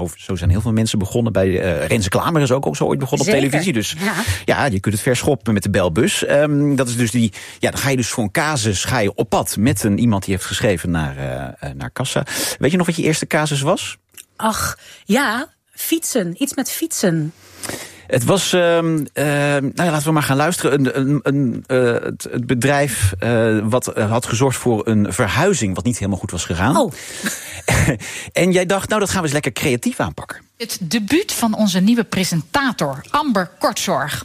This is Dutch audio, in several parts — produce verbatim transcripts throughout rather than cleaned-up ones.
Zo, zo zijn heel veel mensen begonnen. Bij uh, Renze Klamer is ook, ook zo ooit begonnen Zeker. op televisie. Dus ja. ja, je kunt het verschoppen met de belbus. Um, dat is dus die. Ja, dan ga je dus voor een casus ga je op pad met een iemand die heeft geschreven naar, uh, naar Kassa. Weet je nog wat je eerste casus was? Ach, ja, fietsen. Iets met fietsen. Het was, uh, uh, nou ja, laten we maar gaan luisteren. Een, een, een, uh, het, het bedrijf uh, wat uh, had gezorgd voor een verhuizing wat niet helemaal goed was gegaan. Oh. En jij dacht, nou dat gaan we eens lekker creatief aanpakken. Het debuut van onze nieuwe presentator, Amber Kortzorg.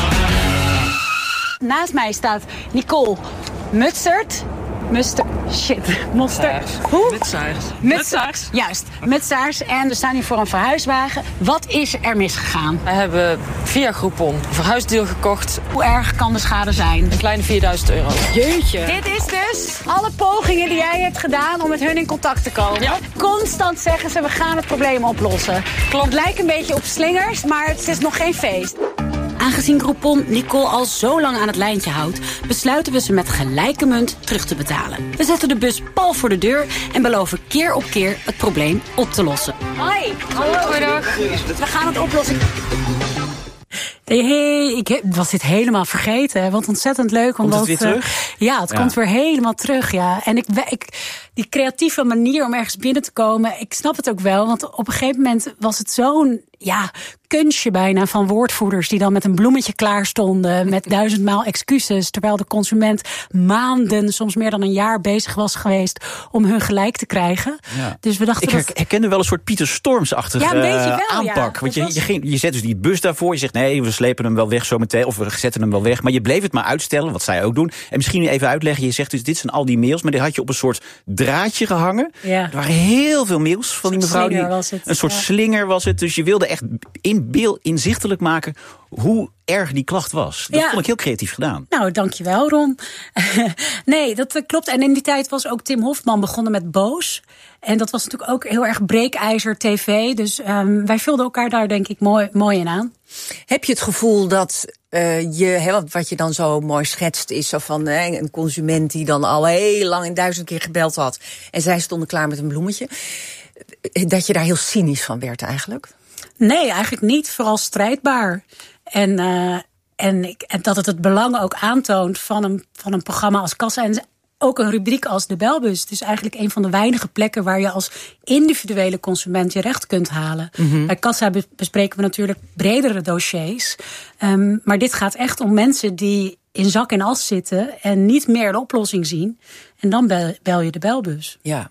Naast mij staat Nicole Mutsert. Muster, shit, mosterd. Hoe? Mutsaars. Mutsaars. Juist, Mutsaars. En we staan hier voor een verhuiswagen. Wat is er misgegaan? We hebben via Groupon een verhuisdeal gekocht. Hoe erg kan de schade zijn? Een kleine vierduizend euro. Jeetje. Dit is dus alle pogingen die jij hebt gedaan om met hun in contact te komen. Ja. Constant zeggen ze, we gaan het probleem oplossen. Klopt. Het lijkt een beetje op slingers, maar het is nog geen feest. Aangezien Groupon Nicole al zo lang aan het lijntje houdt, besluiten we ze met gelijke munt terug te betalen. We zetten de bus pal voor de deur en beloven keer op keer het probleem op te lossen. Hoi, hallo. Goeiedag. We gaan het oplossen. Hey, hey, ik was dit helemaal vergeten. Wat ontzettend leuk. Komt omdat, het weer terug? Uh, ja, het ja. komt weer helemaal terug. Ja. En ik, ik, die creatieve manier om ergens binnen te komen, ik snap het ook wel. Want op een gegeven moment was het zo'n ja, kunstje bijna van woordvoerders die dan met een bloemetje klaar stonden, met duizendmaal excuses, terwijl de consument maanden, soms meer dan een jaar bezig was geweest om hun gelijk te krijgen. Ja. Dus we dachten ik herkende wel een soort Pieter Storms-achtige ja, een beetje wel, aanpak. Ja. Want je, was... je, ging, je zet dus die bus daarvoor, je zegt nee, we slepen hem wel weg zometeen, of we zetten hem wel weg, maar je bleef het maar uitstellen, wat zij ook doen. En misschien even uitleggen, je zegt dus dit zijn al die mails, maar die had je op een soort draadje gehangen. Ja. Er waren heel veel mails van die mevrouw. Die, was het, een soort ja. slinger was het, dus je wilde echt in beeld inzichtelijk maken hoe erg die klacht was. Dat ja. vond ik heel creatief gedaan. Nou, dankjewel, Ron. Nee, dat klopt. En in die tijd was ook Tim Hofman begonnen met Boos. En dat was natuurlijk ook heel erg breekijzer tv. Dus um, wij vulden elkaar daar denk ik mooi, mooi in aan. Heb je het gevoel dat uh, je, he, wat, wat je dan zo mooi schetst, is zo van he, een consument die dan al heel lang en duizend keer gebeld had en zij stonden klaar met een bloemetje, dat je daar heel cynisch van werd eigenlijk? Nee, eigenlijk niet. Vooral strijdbaar. En, uh, en, ik, en dat het het belang ook aantoont van een, van een programma als Kassa. En ook een rubriek als de Belbus. Het is eigenlijk een van de weinige plekken waar je als individuele consument je recht kunt halen. Mm-hmm. Bij Kassa bespreken we natuurlijk bredere dossiers. Um, maar dit gaat echt om mensen die in zak en as zitten en niet meer de oplossing zien. En dan bel, bel je de Belbus. Ja.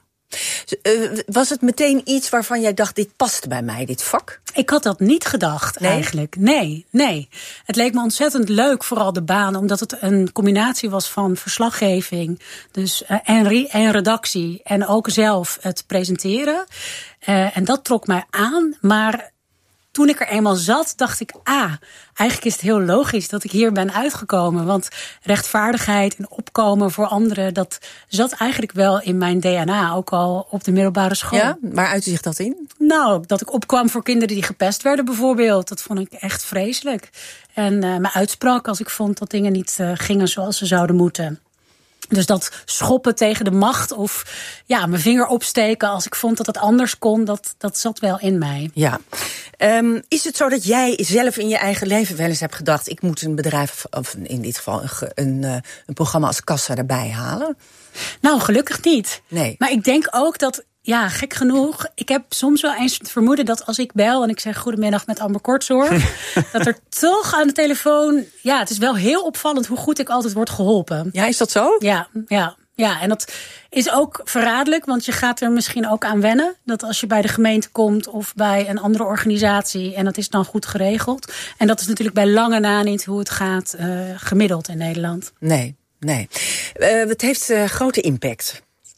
Uh, was het meteen iets waarvan jij dacht, dit past bij mij, dit vak? Ik had dat niet gedacht, nee? eigenlijk. Nee, nee. Het leek me ontzettend leuk, vooral de baan, omdat het een combinatie was van verslaggeving dus, uh, en, re- en redactie. En ook zelf het presenteren. Uh, en dat trok mij aan, maar toen ik er eenmaal zat, dacht ik, ah, eigenlijk is het heel logisch dat ik hier ben uitgekomen. Want rechtvaardigheid en opkomen voor anderen, dat zat eigenlijk wel in mijn D N A, ook al op de middelbare school. Ja, waar uitte zich dat in? Nou, dat ik opkwam voor kinderen die gepest werden bijvoorbeeld. Dat vond ik echt vreselijk. En uh, me uitsprak als ik vond dat dingen niet uh, gingen zoals ze zouden moeten. Dus dat schoppen tegen de macht of ja, mijn vinger opsteken als ik vond dat het anders kon, dat, dat zat wel in mij. Ja. Um, is het zo dat jij zelf in je eigen leven wel eens hebt gedacht, ik moet een bedrijf, of in dit geval een, een, een programma als Kassa erbij halen? Nou, gelukkig niet. Nee. Maar ik denk ook dat, ja, gek genoeg, ik heb soms wel eens het vermoeden dat als ik bel en ik zeg goedemiddag met Amber Kortzorg, dat er toch aan de telefoon, ja, het is wel heel opvallend hoe goed ik altijd word geholpen. Ja, is dat zo? Ja, ja. Ja, en dat is ook verraderlijk, want je gaat er misschien ook aan wennen. Dat als je bij de gemeente komt of bij een andere organisatie en dat is dan goed geregeld. En dat is natuurlijk bij lange na niet hoe het gaat uh, gemiddeld in Nederland. Nee, nee. Uh, het heeft uh, grote impact.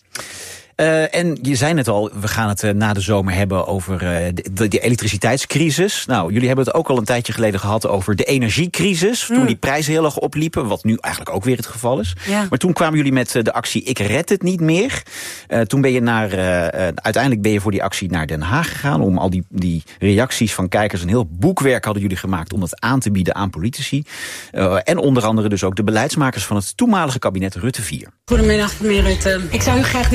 Uh, en je zei net al, we gaan het uh, na de zomer hebben over uh, de, de, de elektriciteitscrisis. Nou, jullie hebben het ook al een tijdje geleden gehad over de energiecrisis. Mm. Toen die prijzen heel erg opliepen, wat nu eigenlijk ook weer het geval is. Ja. Maar toen kwamen jullie met uh, de actie Ik red het niet meer. Uh, toen ben je naar, uh, uh, uiteindelijk ben je voor die actie naar Den Haag gegaan. Om al die, die reacties van kijkers, een heel boekwerk hadden jullie gemaakt om dat aan te bieden aan politici. Uh, en onder andere dus ook de beleidsmakers van het toenmalige kabinet Rutte vier. Goedemiddag, meneer Rutte. Ik zou u graag dit boek over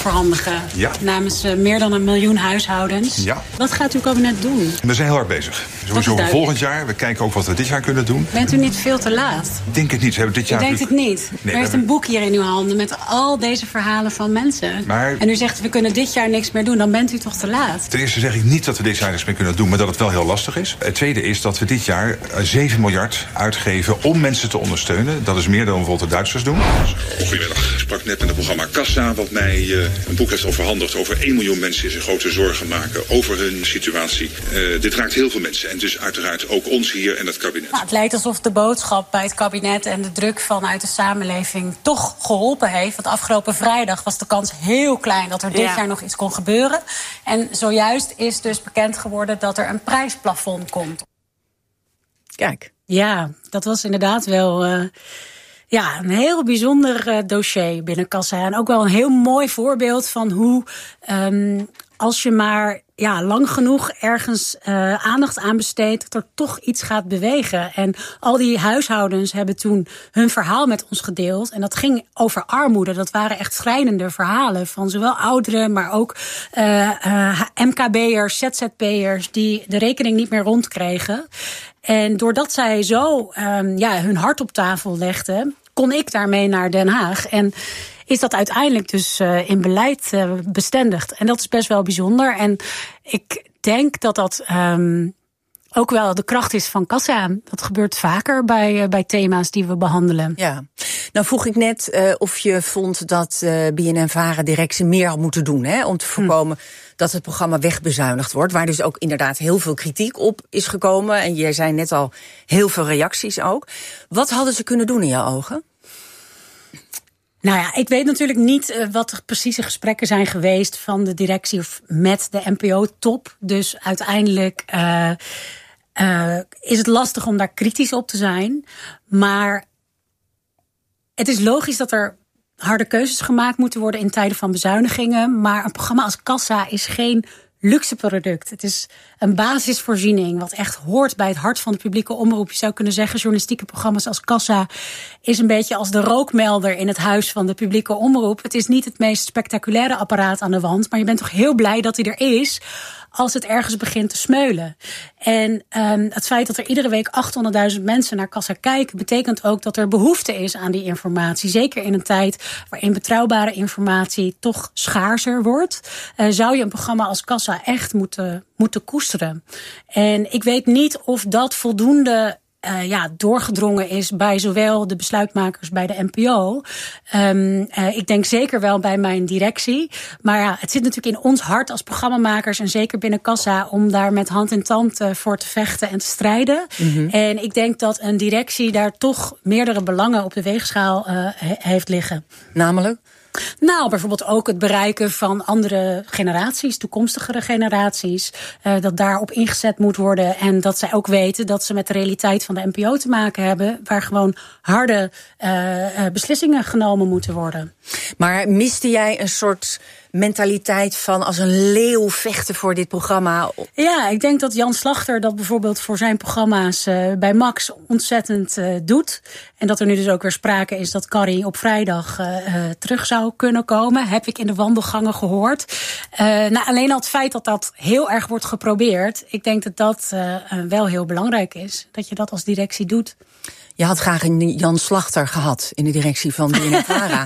overhandigen. Ja. Namens uh, meer dan een miljoen huishoudens. Ja. Wat gaat uw kabinet doen? We zijn heel hard bezig. Sowieso volgend jaar. We kijken ook wat we dit jaar kunnen doen. Bent u niet veel te laat? Ik denk het niet. We hebben dit jaar U denkt het niet? Nee, u heeft een boek hier in uw handen met al deze verhalen van mensen. Maar... En u zegt, we kunnen dit jaar niks meer doen. Dan bent u toch te laat? Ten eerste zeg ik niet dat we dit jaar niks meer kunnen doen, maar dat het wel heel lastig is. Het tweede is dat we dit jaar zeven miljard uitgeven om mensen te ondersteunen. Dat is meer dan bijvoorbeeld de Duitsers doen. Goedemiddag. Ik sprak net met het programma Kassa, wat mij uh, een boek heeft overhandigd over één miljoen mensen die zich grote zorgen maken over hun situatie. Uh, dit raakt heel veel mensen en dus uiteraard ook ons hier en het kabinet. Nou, het lijkt alsof de boodschap bij het kabinet en de druk vanuit de samenleving toch geholpen heeft. Want afgelopen vrijdag was de kans heel klein dat er dit ja. jaar nog iets kon gebeuren. En zojuist is dus bekend geworden dat er een prijsplafond komt. Kijk. Ja, dat was inderdaad wel... Uh, Ja, een heel bijzonder uh, dossier binnen Kassa. En ook wel een heel mooi voorbeeld van hoe, um, als je maar ja, lang genoeg ergens uh, aandacht aan besteedt, dat er toch iets gaat bewegen. En al die huishoudens hebben toen hun verhaal met ons gedeeld. En dat ging over armoede. Dat waren echt schrijnende verhalen van zowel ouderen, maar ook uh, uh, M K B'ers, Z Z P'ers die de rekening niet meer rondkregen. En doordat zij zo um, ja, hun hart op tafel legden, kon ik daarmee naar Den Haag. En is dat uiteindelijk dus uh, in beleid uh, bestendigd. En dat is best wel bijzonder. En ik denk dat dat um, ook wel de kracht is van Kassa. Dat gebeurt vaker bij, uh, bij thema's die we behandelen. Ja. Nou vroeg ik net uh, of je vond dat uh, B N N Vara directie meer had moeten doen, hè, om te voorkomen hm. dat het programma wegbezuinigd wordt. Waar dus ook inderdaad heel veel kritiek op is gekomen. En jij zei net al heel veel reacties ook. Wat hadden ze kunnen doen in jouw ogen? Nou ja, ik weet natuurlijk niet uh, wat de precieze gesprekken zijn geweest van de directie of met de N P O-top. Dus uiteindelijk uh, uh, is het lastig om daar kritisch op te zijn. Maar het is logisch dat er harde keuzes gemaakt moeten worden in tijden van bezuinigingen. Maar een programma als Kassa is geen luxe product. Het is een basisvoorziening wat echt hoort bij het hart van de publieke omroep. Je zou kunnen zeggen, journalistieke programma's als Kassa is een beetje als de rookmelder in het huis van de publieke omroep. Het is niet het meest spectaculaire apparaat aan de wand, maar je bent toch heel blij dat hij er is als het ergens begint te smeulen. En um, het feit dat er iedere week achthonderdduizend mensen naar Kassa kijken, betekent ook dat er behoefte is aan die informatie. Zeker in een tijd waarin betrouwbare informatie toch schaarser wordt, Uh, zou je een programma als Kassa echt moeten, moeten koesteren. En ik weet niet of dat voldoende Uh, ja, doorgedrongen is bij zowel de besluitmakers bij de N P O. Um, uh, ik denk zeker wel bij mijn directie. Maar ja, het zit natuurlijk in ons hart als programmamakers en zeker binnen Kassa om daar met hand in tand uh, voor te vechten en te strijden. Mm-hmm. En ik denk dat een directie daar toch meerdere belangen op de weegschaal uh, he- heeft liggen. Namelijk? Nou, bijvoorbeeld ook het bereiken van andere generaties, toekomstigere generaties. Uh, dat daarop ingezet moet worden. En dat zij ook weten dat ze met de realiteit van de N P O te maken hebben, waar gewoon harde uh, beslissingen genomen moeten worden. Maar miste jij een soort mentaliteit van als een leeuw vechten voor dit programma? Ja, ik denk dat Jan Slachter dat bijvoorbeeld voor zijn programma's uh, bij Max ontzettend uh, doet. En dat er nu dus ook weer sprake is dat Carrie op vrijdag uh, uh, terug zou kunnen komen. Heb ik in de wandelgangen gehoord. Uh, nou, alleen al het feit dat dat heel erg wordt geprobeerd, ik denk dat dat uh, uh, wel heel belangrijk is. Dat je dat als directie doet. Je had graag een Jan Slachter gehad in de directie van B N N Vara.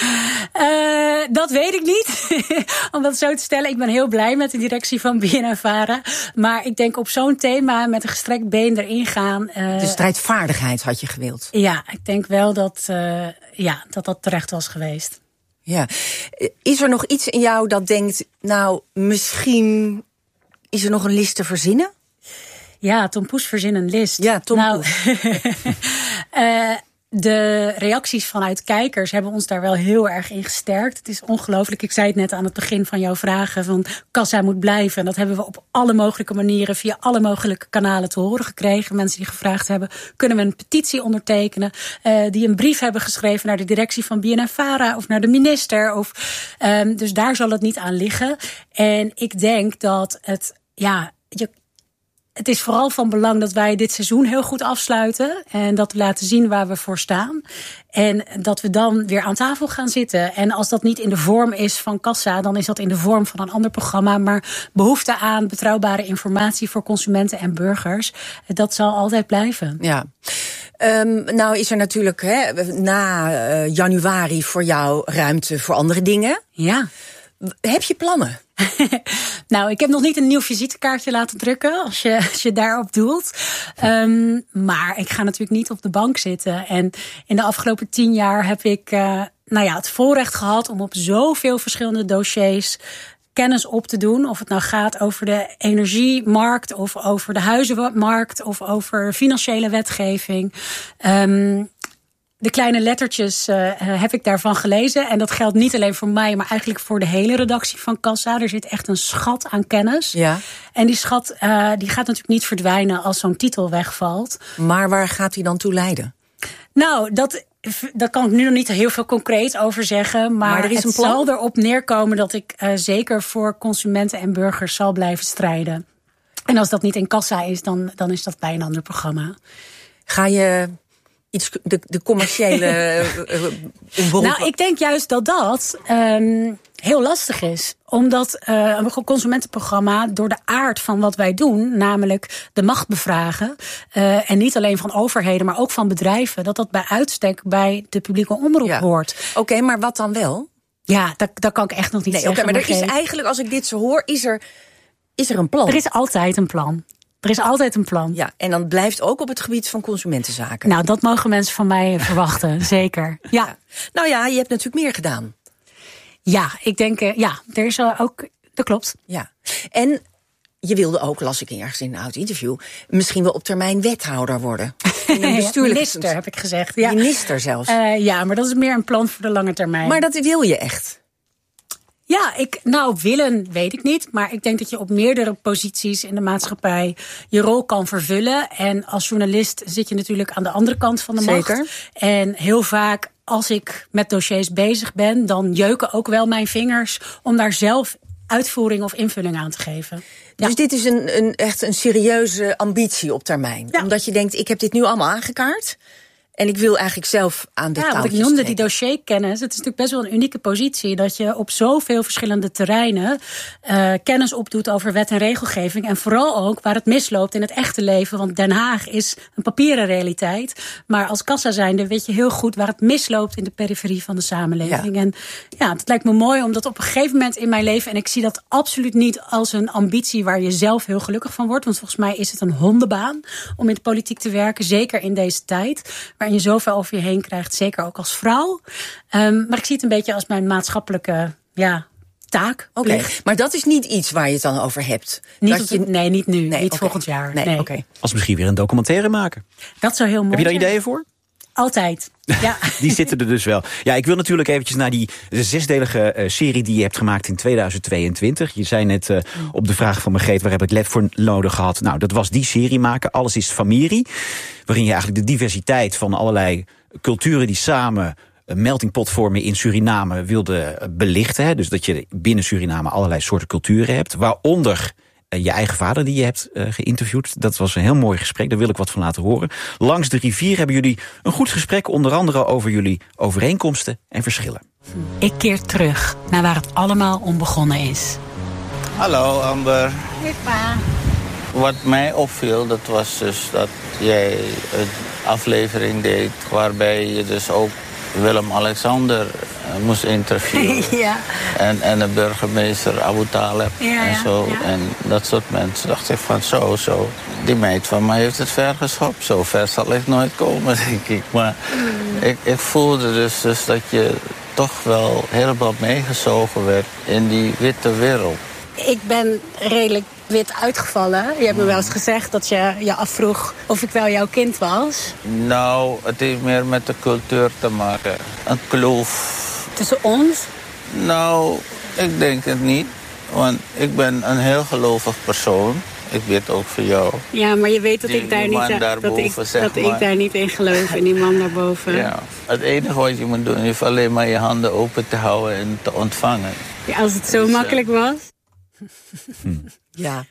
uh, dat weet ik niet. Om dat zo te stellen. Ik ben heel blij met de directie van B N N Vara. Maar ik denk op zo'n thema met een gestrekt been erin gaan. Uh, de strijdvaardigheid had je gewild. Ja, ik denk wel dat, uh, ja, dat dat terecht was geweest. Ja. Is er nog iets in jou dat denkt, nou, misschien is er nog een list te verzinnen? Ja, Tom Poes verzin een list. Ja, Tom nou, Poes. uh, de reacties vanuit kijkers hebben ons daar wel heel erg in gesterkt. Het is ongelooflijk. Ik zei het net aan het begin van jouw vragen van Kassa moet blijven. En dat hebben we op alle mogelijke manieren via alle mogelijke kanalen te horen gekregen. Mensen die gevraagd hebben, kunnen we een petitie ondertekenen? Uh, die een brief hebben geschreven naar de directie van B N N Vara of naar de minister. Of, um, dus daar zal het niet aan liggen. En ik denk dat het, ja, je het is vooral van belang dat wij dit seizoen heel goed afsluiten. En dat we laten zien waar we voor staan. En dat we dan weer aan tafel gaan zitten. En als dat niet in de vorm is van Kassa, dan is dat in de vorm van een ander programma. Maar behoefte aan betrouwbare informatie voor consumenten en burgers, dat zal altijd blijven. Ja. Um, nou is er natuurlijk hè, na uh, januari voor jou ruimte voor andere dingen. Ja. Heb je plannen? Nou, ik heb nog niet een nieuw visitekaartje laten drukken, als je, als je daarop doelt. Um, maar ik ga natuurlijk niet op de bank zitten. En in de afgelopen tien jaar heb ik uh, nou ja, het voorrecht gehad om op zoveel verschillende dossiers kennis op te doen. Of het nou gaat over de energiemarkt, of over de huizenmarkt, of over financiële wetgeving. Um, De kleine lettertjes uh, heb ik daarvan gelezen. En dat geldt niet alleen voor mij, maar eigenlijk voor de hele redactie van Kassa. Er zit echt een schat aan kennis. Ja. En die schat uh, die gaat natuurlijk niet verdwijnen als zo'n titel wegvalt. Maar waar gaat die dan toe leiden? Nou, dat, daar kan ik nu nog niet heel veel concreet over zeggen. Maar, maar er is het een plan? Zal erop neerkomen dat ik uh, zeker voor consumenten en burgers zal blijven strijden. En als dat niet in Kassa is, dan, dan is dat bij een ander programma. Ga je iets de, de commerciële uh, Nou, ik denk juist dat dat um, heel lastig is. Omdat uh, een consumentenprogramma door de aard van wat wij doen, namelijk de macht bevragen, uh, en niet alleen van overheden, maar ook van bedrijven, dat dat bij uitstek bij de publieke omroep ja. hoort. Oké, okay, maar wat dan wel? Ja, dat, dat kan ik echt nog niet nee, zeggen. Okay, maar er is eigenlijk, als ik dit zo hoor, is er, is er een plan? Er is altijd een plan. Er is altijd een plan. Ja, en dan blijft ook op het gebied van consumentenzaken. Nou, dat mogen mensen van mij verwachten, zeker. Ja. Ja. Nou ja, je hebt natuurlijk meer gedaan. Ja, ik denk, ja, er is ook, dat klopt. Ja, en je wilde ook, las ik ergens in een oud interview, misschien wel op termijn wethouder worden. Minister, heb ik gezegd. Ja. Minister zelfs. Uh, ja, maar dat is meer een plan voor de lange termijn. Maar dat wil je echt? Ja, ik, nou, willen weet ik niet. Maar ik denk dat je op meerdere posities in de maatschappij je rol kan vervullen. En als journalist zit je natuurlijk aan de andere kant van de Zeker. macht. En heel vaak, als ik met dossiers bezig ben, dan jeuken ook wel mijn vingers om daar zelf uitvoering of invulling aan te geven. Dus ja. dit is een, een, echt een serieuze ambitie op termijn? Ja. Omdat je denkt, ik heb dit nu allemaal aangekaart. En ik wil eigenlijk zelf aan de ja, touwtjes wat ik noemde, trekken. die dossierkennis. Het is natuurlijk best wel een unieke positie, dat je op zoveel verschillende terreinen uh, kennis opdoet over wet en regelgeving. En vooral ook waar het misloopt in het echte leven. Want Den Haag is een papieren realiteit. Maar als Kassa zijnde weet je heel goed waar het misloopt in de periferie van de samenleving. Ja. En ja, het lijkt me mooi om dat op een gegeven moment in mijn leven, en ik zie dat absoluut niet als een ambitie waar je zelf heel gelukkig van wordt. Want volgens mij is het een hondenbaan om in de politiek te werken. Zeker in deze tijd, waarin je zoveel over je heen krijgt, zeker ook als vrouw. Um, maar ik zie het een beetje als mijn maatschappelijke ja, taak. Oké, okay. Maar dat is niet iets waar je het dan over hebt? Niet dat je... je... Nee, niet nu. Nee, niet okay. volgend jaar. Nee, nee. Okay. Als misschien weer een documentaire maken. Dat zou heel mooi zijn. Heb je daar zijn. ideeën voor? Altijd, ja. Die zitten er dus wel. Ja, ik wil natuurlijk eventjes naar die zesdelige uh, serie die je hebt gemaakt in tweeduizend tweeëntwintig. Je zei net uh, op de vraag van Margreet, waar heb ik lef voor nodig gehad? Nou, dat was die serie maken, Alles is familie. Waarin je eigenlijk de diversiteit van allerlei culturen die samen een meltingpot vormen in Suriname wilde belichten. Hè? Dus dat je binnen Suriname allerlei soorten culturen hebt. Waaronder je eigen vader die je hebt uh, geïnterviewd. Dat was een heel mooi gesprek, daar wil ik wat van laten horen. Langs de rivier hebben jullie een goed gesprek, onder andere over jullie overeenkomsten en verschillen. Ik keer terug naar waar het allemaal om begonnen is. Hallo Amber. Hey pa. Wat mij opviel, dat was dus dat jij een aflevering deed waarbij je dus ook Willem-Alexander uh, moest interviewen. Ja. En, en de burgemeester Abu Taleb ja, en zo. Ja. En dat soort mensen. Dacht ik van zo, zo. Die meid van mij heeft het ver geschopt. Zo ver zal ik nooit komen, denk ik. Maar mm. ik, ik voelde dus, dus dat je toch wel helemaal meegezogen werd in die witte wereld. Ik ben redelijk wit uitgevallen. Je hebt me wel eens gezegd dat je je afvroeg of ik wel jouw kind was. Nou, het heeft meer met de cultuur te maken. Een kloof. Tussen ons? Nou, ik denk het niet. Want ik ben een heel gelovig persoon. Ik weet ook voor jou. Ja, maar je weet dat, die, ik daar, niet, daarboven, dat, ik, zeg dat maar. ik daar niet in geloof, in die man daarboven. Ja. Het enige wat je moet doen is alleen maar je handen open te houden en te ontvangen. Ja, als het zo dus, makkelijk was. Ja.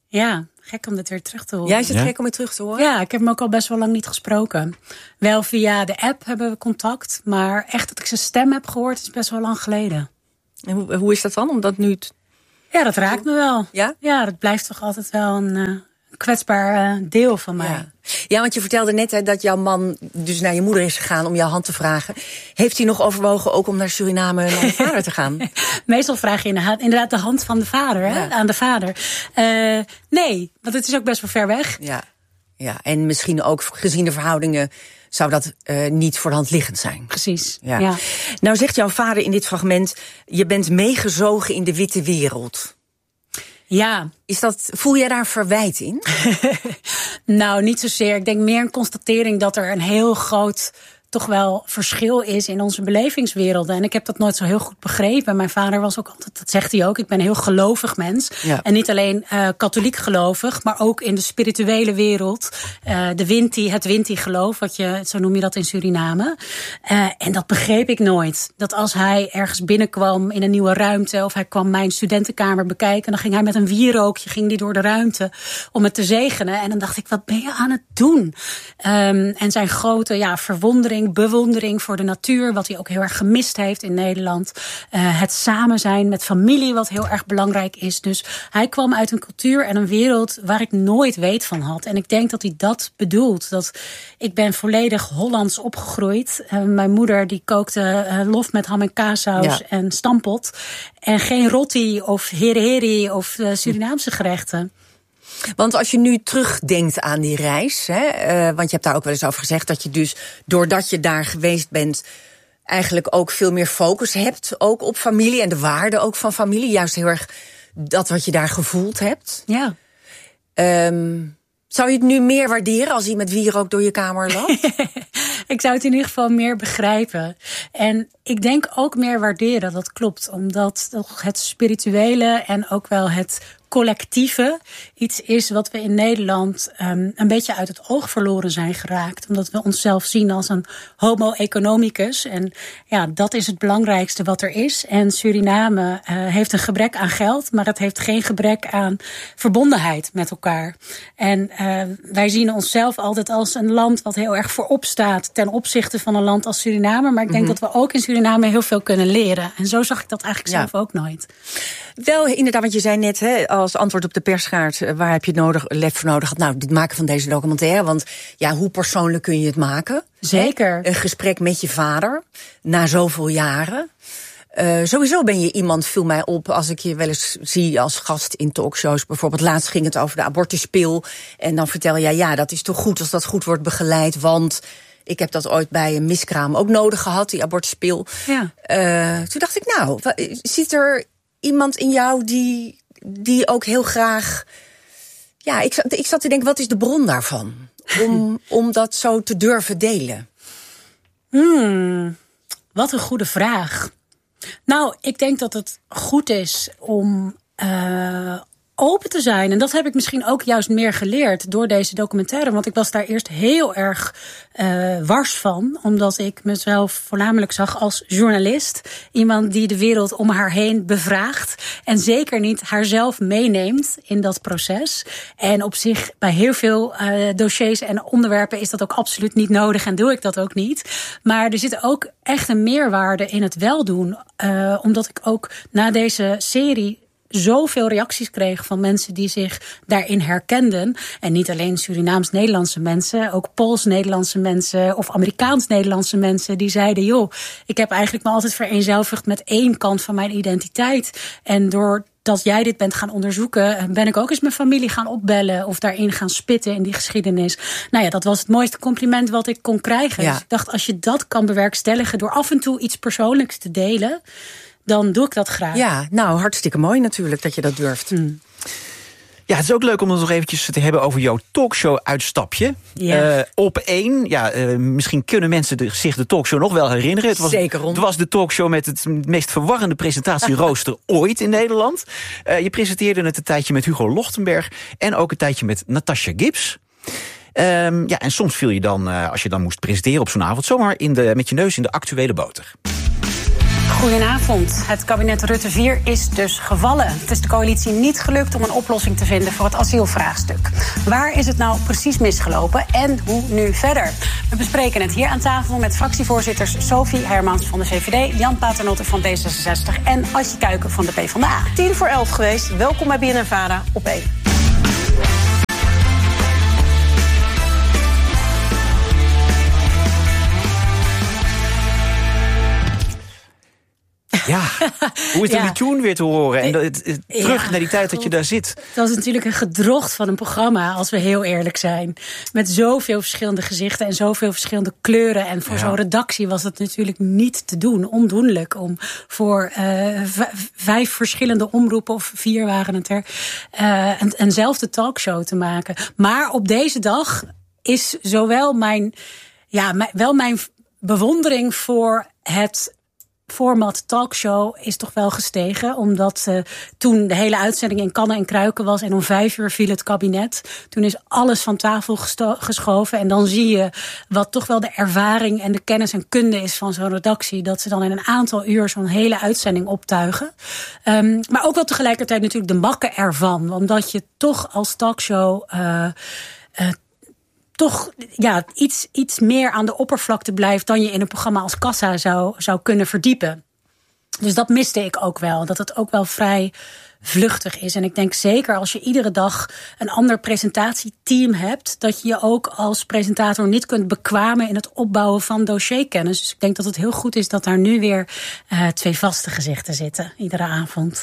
Ja, gek om dit weer terug te horen. Jij is het Ja? gek om je terug te horen? Ja, ik heb hem ook al best wel lang niet gesproken. Wel via de app hebben we contact. Maar echt dat ik zijn stem heb gehoord is best wel lang geleden. En hoe, hoe is dat dan? Omdat nu het... Ja, dat raakt me wel. Ja? Ja, dat blijft toch altijd wel een uh, kwetsbaar uh, deel van mij. Ja. ja, want je vertelde net hè, dat jouw man dus naar je moeder is gegaan om jouw hand te vragen. Heeft hij nog overwogen ook om naar Suriname naar je vader te gaan? Meestal vraag je inderdaad de hand van de vader, hè? Ja. Aan de vader. Uh, nee, want het is ook best wel ver weg. Ja, ja. En misschien ook gezien de verhoudingen zou dat uh, niet voor de hand liggend zijn. Precies, Ja. ja. Nou zegt jouw vader in dit fragment, je bent meegezogen in de witte wereld. Ja. Is dat, voel jij daar verwijt in? Nou, niet zozeer. Ik denk meer een constatering dat er een heel groot toch wel verschil is in onze belevingswerelden. En ik heb dat nooit zo heel goed begrepen. Mijn vader was ook altijd, dat zegt hij ook, ik ben een heel gelovig mens. Ja. En niet alleen uh, katholiek gelovig, maar ook in de spirituele wereld. Uh, de Winti, het Winti-geloof, wat je, zo noem je dat in Suriname. Uh, en dat begreep ik nooit. Dat als hij ergens binnenkwam in een nieuwe ruimte, of hij kwam mijn studentenkamer bekijken, dan ging hij met een wierookje ging die door de ruimte om het te zegenen. En dan dacht ik, wat ben je aan het doen? Um, en zijn grote ja, verwondering, bewondering voor de natuur, wat hij ook heel erg gemist heeft in Nederland. Uh, het samen zijn met familie, wat heel erg belangrijk is. Dus hij kwam uit een cultuur en een wereld waar ik nooit weet van had. En ik denk dat hij dat bedoelt. Dat ik ben volledig Hollands opgegroeid. Uh, mijn moeder die kookte uh, lof met ham en kaassaus ja. en stampot. En geen roti of heri heri of uh, Surinaamse gerechten. Want als je nu terugdenkt aan die reis, hè, uh, want je hebt daar ook wel eens over gezegd dat je dus, doordat je daar geweest bent, eigenlijk ook veel meer focus hebt, ook op familie en de waarde ook van familie. Juist heel erg dat wat je daar gevoeld hebt. Ja. Um, zou je het nu meer waarderen als iemand wierook door je kamer loopt? Ik zou het in ieder geval meer begrijpen. En ik denk ook meer waarderen, dat klopt. Omdat het spirituele en ook wel het collectieve iets is wat we in Nederland um, een beetje uit het oog verloren zijn geraakt. Omdat we onszelf zien als een homo economicus. En ja, dat is het belangrijkste wat er is. En Suriname uh, heeft een gebrek aan geld, maar het heeft geen gebrek aan verbondenheid met elkaar. En uh, wij zien onszelf altijd als een land wat heel erg voorop staat ten opzichte van een land als Suriname. Maar ik denk mm-hmm. dat we ook in Suriname heel veel kunnen leren. En zo zag ik dat eigenlijk ja. zelf ook nooit. Wel, inderdaad, want je zei net, hè, als antwoord op de perskaart, waar heb je het nodig, lef voor nodig gehad? Nou, dit maken van deze documentaire, want ja, hoe persoonlijk kun je het maken? Zeker. Hè? Een gesprek met je vader, na zoveel jaren. Uh, sowieso ben je iemand, viel mij op, als ik je wel eens zie als gast in talkshows. Bijvoorbeeld laatst ging het over de abortuspil. En dan vertel je, ja, dat is toch goed als dat goed wordt begeleid, want ik heb dat ooit bij een miskraam ook nodig gehad, die abortuspil. Ja. Uh, toen dacht ik, nou, zit er iemand in jou die, die ook heel graag, ja, ik, ik zat te denken, wat is de bron daarvan? Om, om dat zo te durven delen. Hmm, wat een goede vraag. Nou, ik denk dat het goed is om uh, open te zijn. En dat heb ik misschien ook juist meer geleerd door deze documentaire. Want ik was daar eerst heel erg uh, wars van. Omdat ik mezelf voornamelijk zag als journalist. Iemand die de wereld om haar heen bevraagt. En zeker niet haarzelf meeneemt in dat proces. En op zich bij heel veel uh, dossiers en onderwerpen is dat ook absoluut niet nodig. En doe ik dat ook niet. Maar er zit ook echt een meerwaarde in het weldoen. Uh, omdat ik ook na deze serie zoveel reacties kreeg van mensen die zich daarin herkenden. En niet alleen Surinaams-Nederlandse mensen, ook Pools-Nederlandse mensen of Amerikaans-Nederlandse mensen die zeiden, joh, ik heb eigenlijk me altijd vereenzelvigd met één kant van mijn identiteit. En door dat jij dit bent gaan onderzoeken, ben ik ook eens mijn familie gaan opbellen of daarin gaan spitten in die geschiedenis. Nou ja, dat was het mooiste compliment wat ik kon krijgen. Ja. Dus ik dacht, als je dat kan bewerkstelligen door af en toe iets persoonlijks te delen, dan doe ik dat graag. Ja, nou, hartstikke mooi natuurlijk dat je dat durft. Hmm. Ja, het is ook leuk om het nog eventjes te hebben over jouw talkshow-uitstapje. Ja. Uh, op één, ja, uh, misschien kunnen mensen de, zich de talkshow nog wel herinneren. Het was, Zeker, Ron. Het was de talkshow met het meest verwarrende presentatierooster ooit in Nederland. Uh, je presenteerde het een tijdje met Hugo Lochtenberg en ook een tijdje met Natasha Gibbs. Um, ja, en soms viel je dan, uh, als je dan moest presenteren op zo'n avond, zomaar in de, met je neus in de actuele boter. Goedenavond. Het kabinet Rutte vier is dus gevallen. Het is de coalitie niet gelukt om een oplossing te vinden voor het asielvraagstuk. Waar is het nou precies misgelopen en hoe nu verder? We bespreken het hier aan tafel met fractievoorzitters Sophie Hermans van de V V D, Jan Paternotte van D zesenzestig en Adje Kuiken van de PvdA. Tien voor elf geweest. Welkom bij B N N Vara op één. Ja, hoe is ja. die tune weer te horen? En dat, het, het, terug ja, naar die tijd dat je daar zit. Het was natuurlijk een gedrocht van een programma, als we heel eerlijk zijn. Met zoveel verschillende gezichten en zoveel verschillende kleuren. En voor ja. zo'n redactie was het natuurlijk niet te doen. Ondoenlijk om voor uh, v- vijf verschillende omroepen, of vier waren het er, uh, een, eenzelfde talkshow te maken. Maar op deze dag is zowel mijn, ja, mijn, wel mijn bewondering voor het format talkshow is toch wel gestegen. Omdat uh, toen de hele uitzending in kannen en kruiken was en om vijf uur viel het kabinet. Toen is alles van tafel gesto- geschoven. En dan zie je wat toch wel de ervaring en de kennis en kunde is van zo'n redactie. Dat ze dan in een aantal uur zo'n hele uitzending optuigen. Um, maar ook wel tegelijkertijd natuurlijk de makken ervan. Omdat je toch als talkshow Uh, uh, toch ja, iets, iets meer aan de oppervlakte blijft dan je in een programma als Kassa zou, zou kunnen verdiepen. Dus dat miste ik ook wel. Dat het ook wel vrij vluchtig is. En ik denk zeker als je iedere dag een ander presentatieteam hebt, dat je je ook als presentator niet kunt bekwamen in het opbouwen van dossierkennis. Dus ik denk dat het heel goed is dat daar nu weer uh, twee vaste gezichten zitten, iedere avond.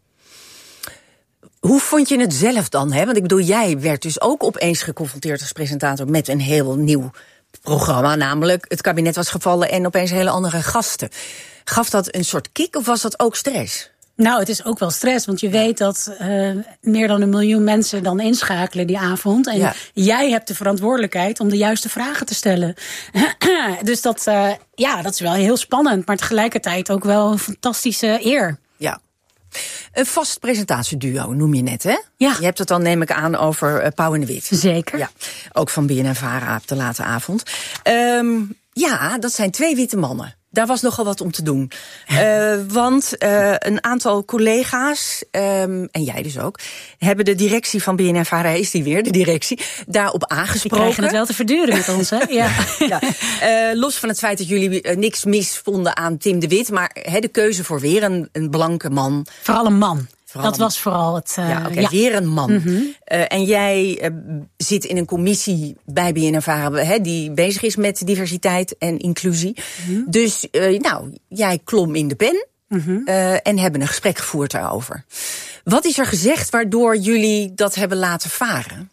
Hoe vond je het zelf dan? Hè? Want ik bedoel, jij werd dus ook opeens geconfronteerd als presentator met een heel nieuw programma. Namelijk, het kabinet was gevallen en opeens hele andere gasten. Gaf dat een soort kick of was dat ook stress? Nou, het is ook wel stress, want je weet dat uh, meer dan een miljoen mensen dan inschakelen die avond. En ja. jij hebt de verantwoordelijkheid om de juiste vragen te stellen. Dus dat, uh, ja, dat is wel heel spannend, maar tegelijkertijd ook wel een fantastische eer. Ja. Een vast presentatieduo noem je net, hè? Ja. Je hebt het dan, neem ik aan, over uh, Pauw en de Wit. Zeker. Ja, ook van B N N Vara op de late avond. Um, ja, dat zijn twee witte mannen. Daar was nogal wat om te doen. Uh, want uh, een aantal collega's, um, en jij dus ook, hebben de directie van B N N Vara, is die weer, de directie, daarop aangesproken. Die krijgen het wel te verduren met ons, hè? Ja. ja. Uh, los van het feit dat jullie uh, niks mis vonden aan Tim de Wit, maar he, de keuze voor weer een, een blanke man. Vooral een man. Vooral dat was vooral het. Uh, ja, oké, okay, ja. weer een man. Mm-hmm. Uh, en jij uh, zit in een commissie bij B N N Vara hè, die bezig is met diversiteit en inclusie. Mm-hmm. Dus uh, nou, jij klom in de pen mm-hmm. uh, en hebben een gesprek gevoerd daarover. Wat is er gezegd waardoor jullie dat hebben laten varen?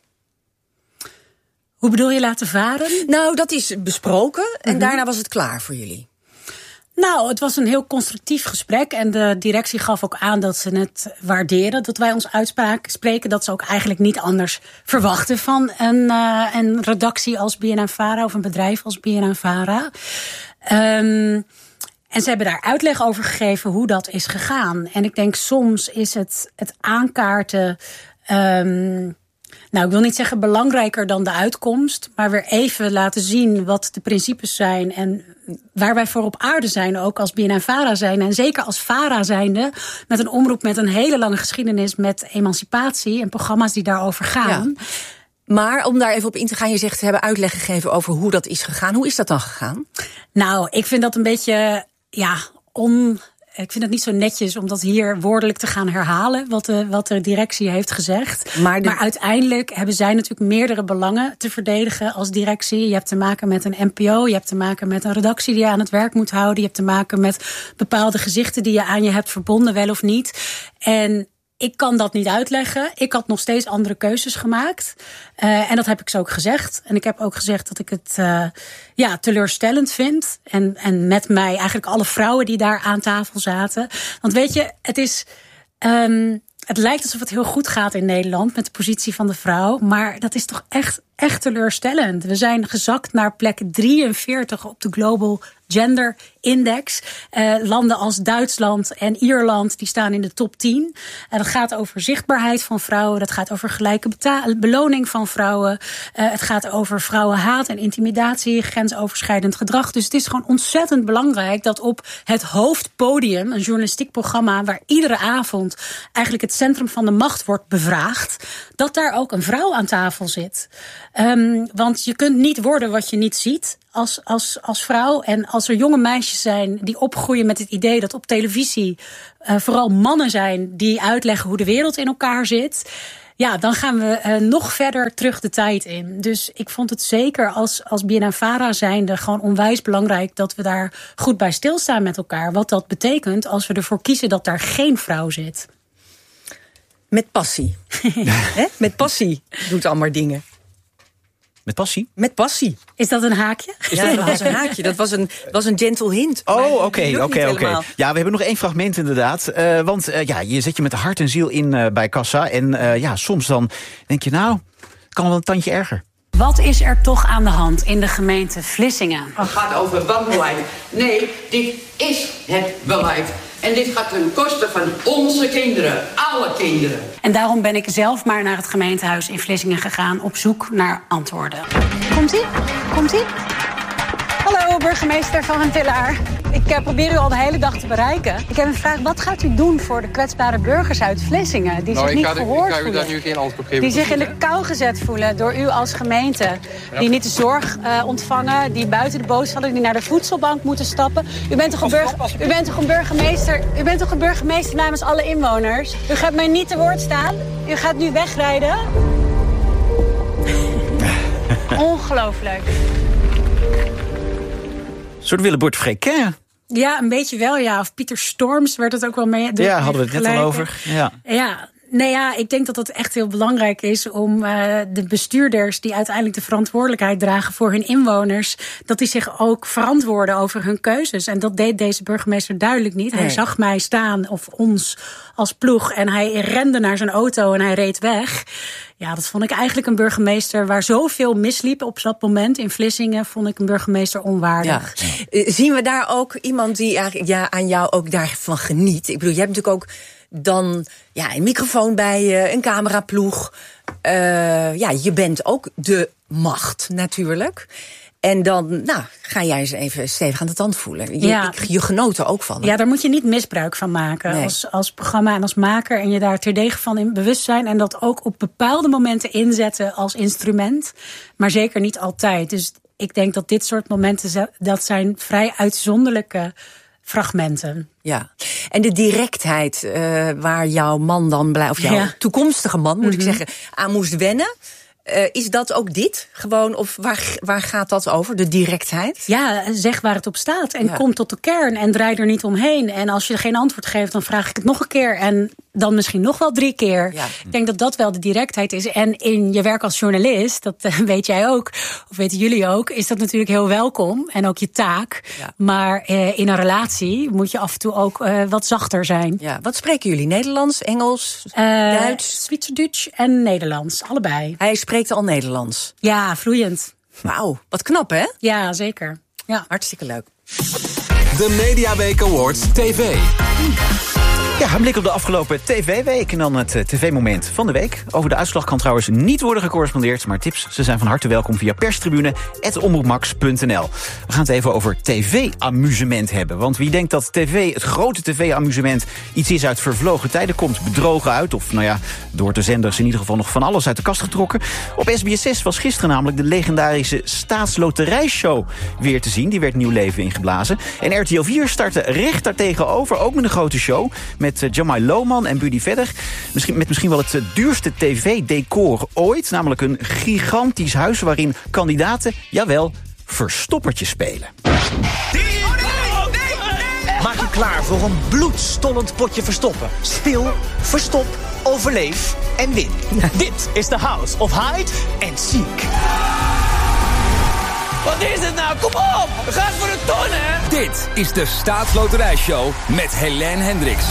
Hoe bedoel je laten varen? Nou, dat is besproken en mm-hmm. daarna was het klaar voor jullie. Nou, het was een heel constructief gesprek. En de directie gaf ook aan dat ze het waarderen dat wij ons uitspreken. Dat ze ook eigenlijk niet anders verwachten van een, uh, een redactie als B N N Vara of een bedrijf als B N N Vara. Um, en ze hebben daar uitleg over gegeven hoe dat is gegaan. En ik denk soms is het, het aankaarten Um, Nou, ik wil niet zeggen belangrijker dan de uitkomst, maar weer even laten zien wat de principes zijn en waar wij voor op aarde zijn, ook als B N N Vara zijn. En zeker als Vara zijnde, met een omroep met een hele lange geschiedenis met emancipatie en programma's die daarover gaan. Ja. Maar om daar even op in te gaan, je zegt, ze hebben uitleg gegeven over hoe dat is gegaan. Hoe is dat dan gegaan? Nou, ik vind dat een beetje, ja, on... Ik vind het niet zo netjes om dat hier woordelijk te gaan herhalen, wat de, wat de directie heeft gezegd. Maar, de... maar uiteindelijk hebben zij natuurlijk meerdere belangen te verdedigen als directie. Je hebt te maken met een N P O, je hebt te maken met een redactie die je aan het werk moet houden. Je hebt te maken met bepaalde gezichten die je aan je hebt verbonden, wel of niet. En ik kan dat niet uitleggen. Ik had nog steeds andere keuzes gemaakt. Uh, en dat heb ik zo ook gezegd. En ik heb ook gezegd dat ik het uh, ja, teleurstellend vind. En, en met mij eigenlijk alle vrouwen die daar aan tafel zaten. Want weet je, het is Um, het lijkt alsof het heel goed gaat in Nederland met de positie van de vrouw. Maar dat is toch echt echt teleurstellend. We zijn gezakt naar plek drieënveertig op de Global Gender Index. Uh, landen als Duitsland en Ierland die staan in de top tien. En dat gaat over zichtbaarheid van vrouwen. Dat gaat over gelijke beta- beloning van vrouwen. Uh, het gaat over vrouwenhaat en intimidatie, grensoverschrijdend gedrag. Dus het is gewoon ontzettend belangrijk dat op het hoofdpodium, een journalistiek programma waar iedere avond eigenlijk het centrum van de macht wordt bevraagd, dat daar ook een vrouw aan tafel zit. Um, want je kunt niet worden wat je niet ziet als, als, als vrouw. En als er jonge meisjes zijn die opgroeien met het idee dat op televisie uh, vooral mannen zijn die uitleggen hoe de wereld in elkaar zit, ja, dan gaan we uh, nog verder terug de tijd in. Dus ik vond het zeker als, als B N N Vara zijnde gewoon onwijs belangrijk dat we daar goed bij stilstaan met elkaar. Wat dat betekent als we ervoor kiezen dat daar geen vrouw zit. Met passie. He? Met passie doet allemaal dingen. Met passie? Met passie. Is dat een haakje? Ja, dat was een haakje. Dat was een, was een gentle hint. Oh, oké, oké, oké. Ja, we hebben nog één fragment inderdaad. Uh, want uh, ja, je zet je met hart en ziel in uh, bij kassa. En uh, ja, soms dan denk je, nou, kan wel een tandje erger. Wat is er toch aan de hand in de gemeente Vlissingen? Het gaat over wanbeleid. Nee, dit is het beleid. En dit gaat ten koste van onze kinderen, alle kinderen. En daarom ben ik zelf maar naar het gemeentehuis in Vlissingen gegaan op zoek naar antwoorden. Komt-ie? Komt-ie? Hallo, burgemeester van Den Tillaar. Ik uh, probeer u al de hele dag te bereiken. Ik heb een vraag, wat gaat u doen voor de kwetsbare burgers uit Vlissingen die nou, zich niet ga, gehoord ik ga u daar nu geen antwoord geven. Die zich in de kou gezet voelen door u als gemeente. Ja. Die niet de zorg uh, ontvangen, die buiten de boot vallen, die naar de voedselbank moeten stappen. U bent toch een, burg, u bent toch een burgemeester, u bent toch een burgemeester namens alle inwoners? U gaat mij niet te woord staan. U gaat nu wegrijden. Ongelooflijk. Een soort Willebord Fréquin. Ja, een beetje wel, ja. Of Pieter Storms werd het ook wel mee. Ja, hadden we het net al over. Ja. Ja. Nee, ja, ik denk dat het echt heel belangrijk is om uh, de bestuurders die uiteindelijk de verantwoordelijkheid dragen voor hun inwoners, dat die zich ook verantwoorden over hun keuzes. En dat deed deze burgemeester duidelijk niet. Nee. Hij zag mij staan, of ons als ploeg, en hij rende naar zijn auto en hij reed weg. Ja, dat vond ik eigenlijk een burgemeester waar zoveel misliep op dat moment in Vlissingen, vond ik een burgemeester onwaardig. Ja. Zien we daar ook iemand die ja, aan jou ook daarvan geniet? Ik bedoel, je hebt natuurlijk ook dan ja, een microfoon bij je, een cameraploeg. Uh, ja, je bent ook de macht natuurlijk. En dan nou, ga jij eens even stevig aan de tand voelen. Je, ja. ik, je genoot er ook van. Ja, daar moet je niet misbruik van maken. Nee. Als, als programma en als maker. En je daar terdege van in bewust zijn. En dat ook op bepaalde momenten inzetten als instrument. Maar zeker niet altijd. Dus ik denk dat dit soort momenten, dat zijn vrij uitzonderlijke fragmenten. Ja, en de directheid uh, waar jouw man dan blij, of jouw ja. toekomstige man, moet mm-hmm. ik zeggen, aan moest wennen. Uh, is dat ook dit? Gewoon, of waar, waar gaat dat over, de directheid? Ja, zeg waar het op staat en ja. kom tot de kern en draai er niet omheen. En als je geen antwoord geeft, dan vraag ik het nog een keer en dan misschien nog wel drie keer. Ja. Ik denk dat dat wel de directheid is. En in je werk als journalist, dat uh, weet jij ook, of weten jullie ook, is dat natuurlijk heel welkom en ook je taak. Ja. Maar uh, in een relatie moet je af en toe ook uh, wat zachter zijn. Ja. Wat spreken jullie? Nederlands, Engels, uh, Duits? Zwitserduits en Nederlands, allebei. Hij spreekt al Nederlands? Ja, vloeiend. Wauw, wat knap hè? Ja, zeker. Ja. Hartstikke leuk. De Mediaweek Awards T V. Ja, een blik op de afgelopen tv-week en dan het tv-moment van de week. Over de uitslag kan trouwens niet worden gecorrespondeerd, maar tips, ze zijn van harte welkom via perstribune apenstaartje omroepmax punt n l. We gaan het even over tv-amusement hebben. Want wie denkt dat tv, het grote tv-amusement, iets is uit vervlogen tijden, komt bedrogen uit. Of nou ja, door de zenders in ieder geval nog van alles uit de kast getrokken. Op S B S zes was gisteren namelijk de legendarische Staatsloterijshow weer te zien. Die werd nieuw leven ingeblazen. En R T L vier startte recht daartegenover, ook met een grote show, met Jamai Lohman en Buddy Vedder. Misschien, met misschien wel het duurste tv-decor ooit. Namelijk een gigantisch huis waarin kandidaten, jawel, verstoppertje spelen. Maak je klaar voor een bloedstollend potje verstoppen. Speel, verstop, overleef en win. Dit is de House of Hide and Seek. Wat is het nou? Kom op! We gaan voor een ton, hè? Dit is de Staatsloterijshow met Helene Hendricks.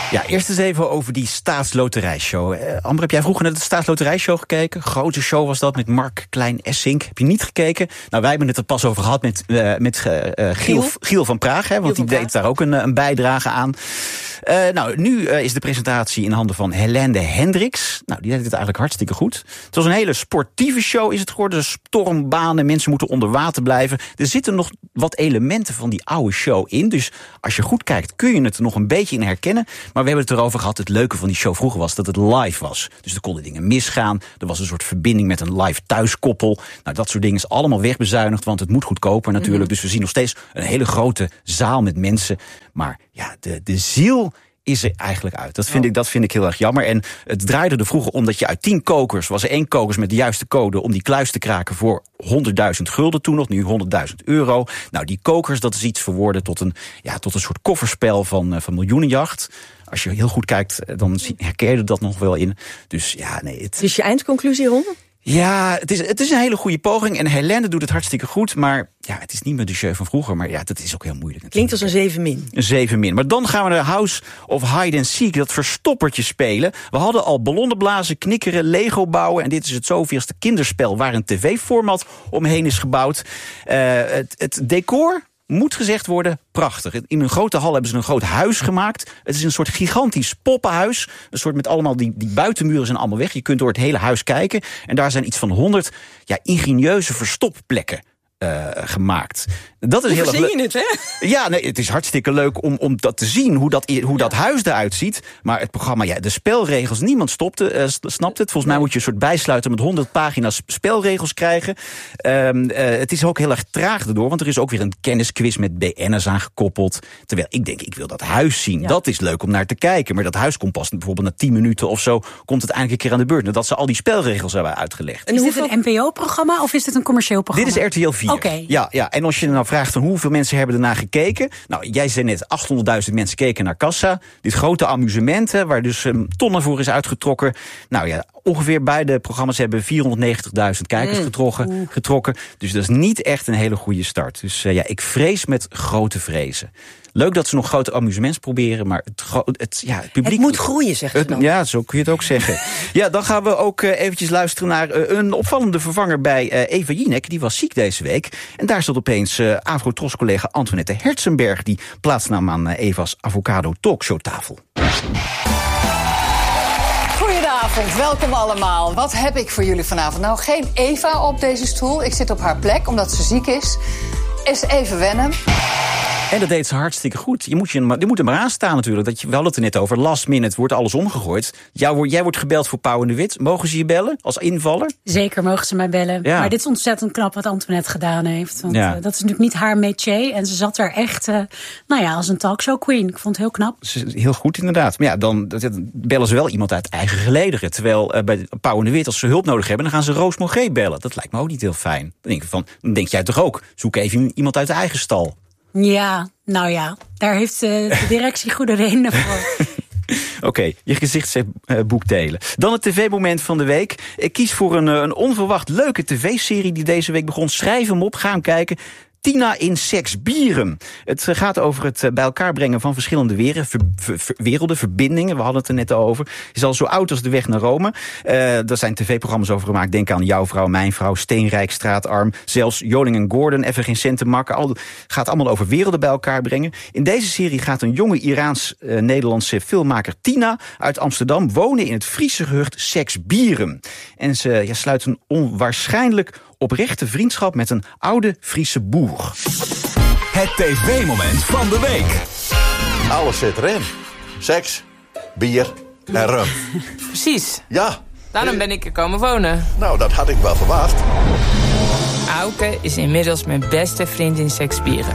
Ja, eerst eens even over die Staatsloterijshow. Uh, Amber, heb jij vroeger naar de Staatsloterijshow gekeken? Grote show was dat met Mark Klein-Essink. Heb je niet gekeken? Nou, wij hebben het er pas over gehad met, uh, met uh, Giel, Giel? Giel van Praag. Hè, want Giel die deed daar ook een, een bijdrage aan. Uh, nou, nu uh, is de presentatie in handen van Helene Hendricks. Nou, die deed het eigenlijk hartstikke goed. Het was een hele sportieve show is het geworden. Stormbanen, mensen moeten onder water blijven. Er zitten nog wat elementen van die oude show in. Dus als je goed kijkt, kun je het er nog een beetje in herkennen. Maar we hebben het erover gehad, het leuke van die show vroeger was dat het live was. Dus er konden dingen misgaan. Er was een soort verbinding met een live thuiskoppel. Nou, dat soort dingen is allemaal wegbezuinigd, want het moet goedkoper natuurlijk. Mm-hmm. Dus we zien nog steeds een hele grote zaal met mensen. Maar ja, de, de ziel is er eigenlijk uit. Dat vind, oh. ik, dat vind ik heel erg jammer. En het draaide er vroeger om dat je uit tien kokers, was er één kokers met de juiste code om die kluis te kraken voor honderdduizend gulden toen nog, nu honderdduizend euro. Nou, die kokers, dat is iets verworden tot een, ja, tot een soort kofferspel van, van miljoenenjacht. Als je heel goed kijkt, dan herken je dat nog wel in. Dus ja, nee. Het... Dus je eindconclusie, Ron? Ja, het is, het is een hele goede poging. En Helene doet het hartstikke goed. Maar ja, het is niet meer de show van vroeger. Maar ja, dat is ook heel moeilijk. Klinkt als een zeven min. Een zeven min. Maar dan gaan we naar House of Hide and Seek, dat verstoppertje spelen. We hadden al ballonnen blazen, knikkeren, Lego bouwen. En dit is het zoveelste kinderspel waar een tv-format omheen is gebouwd. Uh, het, het decor moet gezegd worden, prachtig. In een grote hal hebben ze een groot huis gemaakt. Het is een soort gigantisch poppenhuis. Een soort met allemaal, die, die buitenmuren zijn allemaal weg. Je kunt door het hele huis kijken. En daar zijn iets van honderd ja, ingenieuze verstopplekken Uh, gemaakt. Dat is hoe heel verzin je het, hè? Ja, nee, het is hartstikke leuk om, om dat te zien, hoe dat, hoe ja. dat huis eruit ziet. Maar het programma, ja, de spelregels, niemand stopte, uh, snapt het. Volgens mij moet je een soort bijsluiter met honderd pagina's spelregels krijgen. Um, uh, het is ook heel erg traag erdoor, want er is ook weer een kennisquiz met B N'ers aangekoppeld. Terwijl ik denk, ik wil dat huis zien. Ja. Dat is leuk om naar te kijken. Maar dat huis komt pas bijvoorbeeld na tien minuten of zo, komt het eigenlijk een keer aan de beurt. Nadat ze al die spelregels hebben uitgelegd. En is dit een N P O-programma of is dit een commercieel programma? Dit is R T L vier. Okay. Ja, ja, en als je nou vraagt van hoeveel mensen hebben ernaar gekeken. Nou, jij zei net, achthonderdduizend mensen keken naar Kassa. Dit grote amusement, waar dus um, tonnen voor is uitgetrokken. Nou ja, ongeveer beide programma's hebben vierhonderdnegentigduizend kijkers mm. getrokken, getrokken. Dus dat is niet echt een hele goede start. Dus uh, ja, ik vrees met grote vrezen. Leuk dat ze nog grote amusements proberen, maar het, het, ja, het publiek... Het moet groeien, zegt ze dan. Ja, zo kun je het ook zeggen. Ja, dan gaan we ook uh, eventjes luisteren naar uh, een opvallende vervanger bij uh, Eva Jinek. Die was ziek deze week. En daar stond opeens uh, Afro-Tros-collega Antoinette Herzenberg, die plaatsnam aan uh, Eva's Avocado Talkshow-tafel. Goedenavond, welkom allemaal. Wat heb ik voor jullie vanavond? Nou, geen Eva op deze stoel. Ik zit op haar plek, omdat ze ziek is. Is even wennen. En dat deed ze hartstikke goed. Je moet, je, je moet er maar aan staan natuurlijk. Dat je, we hadden het er net over. Last minute wordt alles omgegooid. Jou, jij wordt gebeld voor Pauw en de Wit. Mogen ze je bellen als invaller? Zeker mogen ze mij bellen. Ja. Maar dit is ontzettend knap wat Antoinette gedaan heeft. Want ja. uh, dat is natuurlijk niet haar métier. En ze zat daar echt, uh, nou ja, als een talkshow queen. Ik vond het heel knap. Heel goed inderdaad. Maar ja, dan bellen ze wel iemand uit eigen gelederen. Terwijl uh, bij Pauw en de Wit, als ze hulp nodig hebben, dan gaan ze Roos Mogé bellen. Dat lijkt me ook niet heel fijn. Dan denk, ik van, dan denk jij toch ook, zoek even iemand uit de eigen stal. Ja, nou ja, daar heeft uh, de directie goede redenen voor. Oké, okay, je gezichtsboek delen. Dan het tv-moment van de week. Ik kies voor een, een onverwacht leuke tv-serie die deze week begon. Schrijf hem op, ga hem kijken. Tina in Seksbieren. Het gaat over het bij elkaar brengen van verschillende werelden, ver, ver, werelden, verbindingen. We hadden het er net over. Het is al zo oud als de weg naar Rome. Uh, daar zijn tv-programma's over gemaakt. Denk aan Jouw Vrouw, Mijn Vrouw, Steenrijk, Straatarm. Zelfs Joling en Gordon, Even geen cent te makken. Al, gaat allemaal over werelden bij elkaar brengen. In deze serie gaat een jonge Iraans-Nederlandse uh, filmmaker Tina uit Amsterdam wonen in het Friese gehucht Seksbieren. En ze ja, sluit een onwaarschijnlijk oprechte vriendschap met een oude Friese boer. Het tv-moment van de week. Alles zit erin. Seks, bier en rum. Precies. Ja. Daarom ben ik er komen wonen. Nou, dat had ik wel verwacht. Auke is inmiddels mijn beste vriend in Seksbieren.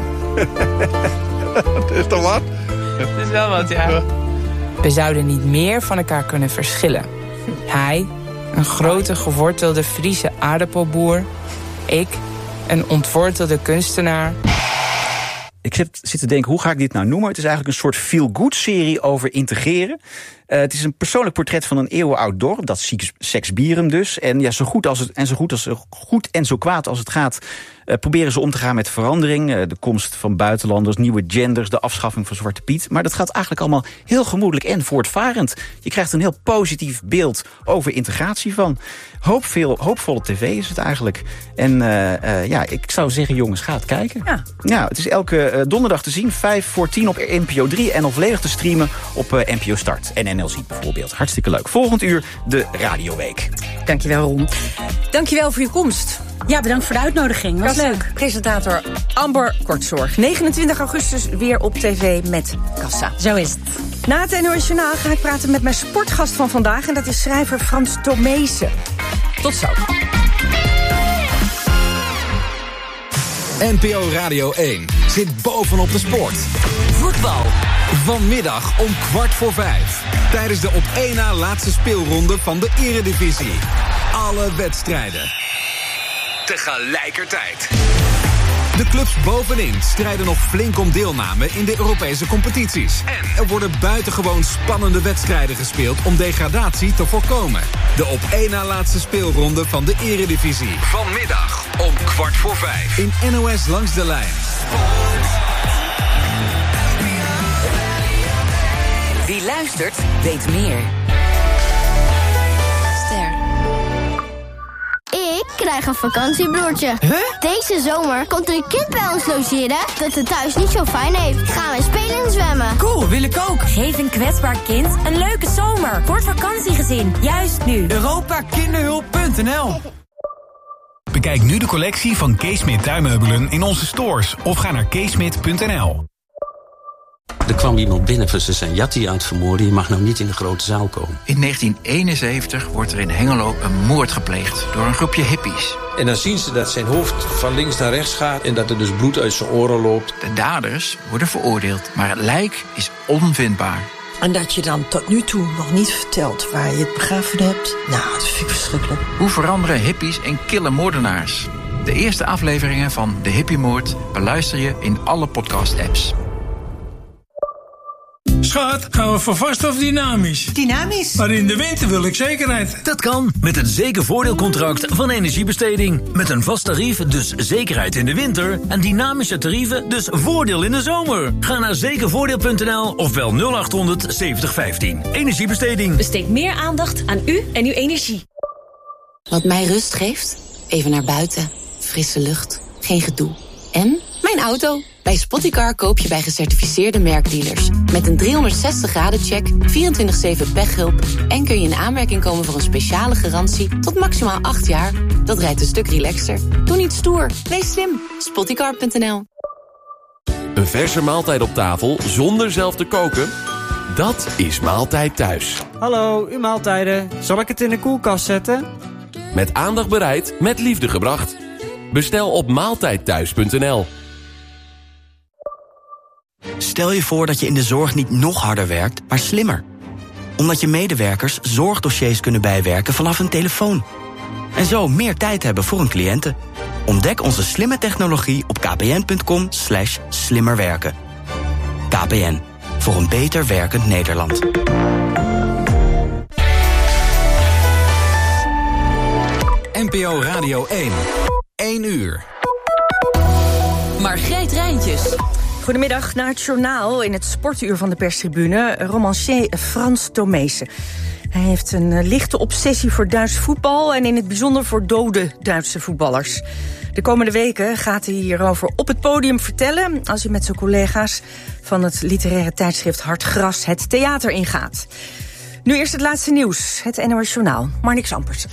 Dat is toch wat? Dat is wel wat, ja. We zouden niet meer van elkaar kunnen verschillen. Hij, een grote gewortelde Friese aardappelboer. Ik, een ontwortelde kunstenaar. Ik zit, zit te denken, hoe ga ik dit nou noemen? Het is eigenlijk een soort feel-good-serie over integreren. Uh, het is een persoonlijk portret van een eeuwenoud dorp, dat Seksbieren dus. En ja, zo goed als het en zo goed als goed en zo kwaad als het gaat, uh, proberen ze om te gaan met verandering. Uh, de komst van buitenlanders, nieuwe genders, de afschaffing van Zwarte Piet. Maar dat gaat eigenlijk allemaal heel gemoedelijk en voortvarend. Je krijgt een heel positief beeld over integratie van. Hoop veel, hoopvolle tv is het eigenlijk. En uh, uh, ja, ik zou zeggen, jongens, ga het kijken. Ja, ja het is elke uh, donderdag te zien, vijf voor tien op N P O drie... en al volledig te streamen op uh, N P O Start en N L Z bijvoorbeeld. Hartstikke leuk. Volgend uur de Radioweek. Dankjewel, Ron. Dankjewel voor je komst. Ja, bedankt voor de uitnodiging. Was Kassa, leuk. Presentator Amber Kortzorg. negenentwintig augustus weer op tv met Kassa. Zo is het. Na het N O S Journaal ga ik praten met mijn sportgast van vandaag. En dat is schrijver Frans Tomezen. Tot zo. N P O Radio één zit bovenop de sport. Voetbal. Vanmiddag om kwart voor vijf. Tijdens de op één na laatste speelronde van de Eredivisie. Alle wedstrijden. Tegelijkertijd. De clubs bovenin strijden nog flink om deelname in de Europese competities. En er worden buitengewoon spannende wedstrijden gespeeld om degradatie te voorkomen. De op één na laatste speelronde van de Eredivisie. Vanmiddag om kwart voor vijf. In N O S Langs de Lijn. Wie luistert, weet meer. Ster. Ik krijg een vakantiebroertje. Huh? Deze zomer komt er een kind bij ons logeren dat het thuis niet zo fijn heeft. Gaan wij spelen en zwemmen. Cool, wil ik ook. Geef een kwetsbaar kind een leuke zomer. Voor het vakantiegezin, juist nu. Europa Kinderhulp punt n l. Bekijk nu de collectie van Keesmit tuinmeubelen in onze stores of ga naar keesmit punt n l. Er kwam iemand binnen van ze zijn Jatti aan het vermoorden. Je mag nou niet in de grote zaal komen. In negentien eenenzeventig wordt er in Hengelo een moord gepleegd door een groepje hippies. En dan zien ze dat zijn hoofd van links naar rechts gaat en dat er dus bloed uit zijn oren loopt. De daders worden veroordeeld, maar het lijk is onvindbaar. En dat je dan tot nu toe nog niet vertelt waar je het begraven hebt. Nou, dat vind ik verschrikkelijk. Hoe veranderen hippies in kille moordenaars? De eerste afleveringen van De Hippiemoord beluister je in alle podcast-apps. Schat, gaan we voor vast of dynamisch? Dynamisch. Maar in de winter wil ik zekerheid. Dat kan, met het zekervoordeelcontract van Energiebesteding. Met een vast tarief, dus zekerheid in de winter. En dynamische tarieven, dus voordeel in de zomer. Ga naar zekervoordeel punt n l of bel nul acht honderd zeventig vijftien. Energiebesteding. Besteed meer aandacht aan u en uw energie. Wat mij rust geeft? Even naar buiten. Frisse lucht. Geen gedoe. En mijn auto. Bij Spottycar koop je bij gecertificeerde merkdealers. Met een driehonderdzestig graden check, vierentwintig zeven pechhulp... en kun je in aanmerking komen voor een speciale garantie tot maximaal acht jaar. Dat rijdt een stuk relaxter. Doe niet stoer, wees slim. Spottycar punt n l. Een verse maaltijd op tafel zonder zelf te koken? Dat is Maaltijd Thuis. Hallo, uw maaltijden. Zal ik het in de koelkast zetten? Met aandacht bereid, met liefde gebracht. Bestel op maaltijdthuis punt n l. Stel je voor dat je in de zorg niet nog harder werkt, maar slimmer. Omdat je medewerkers zorgdossiers kunnen bijwerken vanaf hun telefoon. En zo meer tijd hebben voor hun cliënten. Ontdek onze slimme technologie op kpn punt com slash slimmerwerken. K P N, voor een beter werkend Nederland. N P O Radio één. één uur. Margreet Rijntjes. Goedemiddag, naar het journaal in het sportuur van de perstribune. Romancier Frans Tomezen. Hij heeft een lichte obsessie voor Duits voetbal en in het bijzonder voor dode Duitse voetballers. De komende weken gaat hij hierover op het podium vertellen als hij met zijn collega's van het literaire tijdschrift Hartgras het theater ingaat. Nu eerst het laatste nieuws, het N O S Journaal. Marnix Ampersen.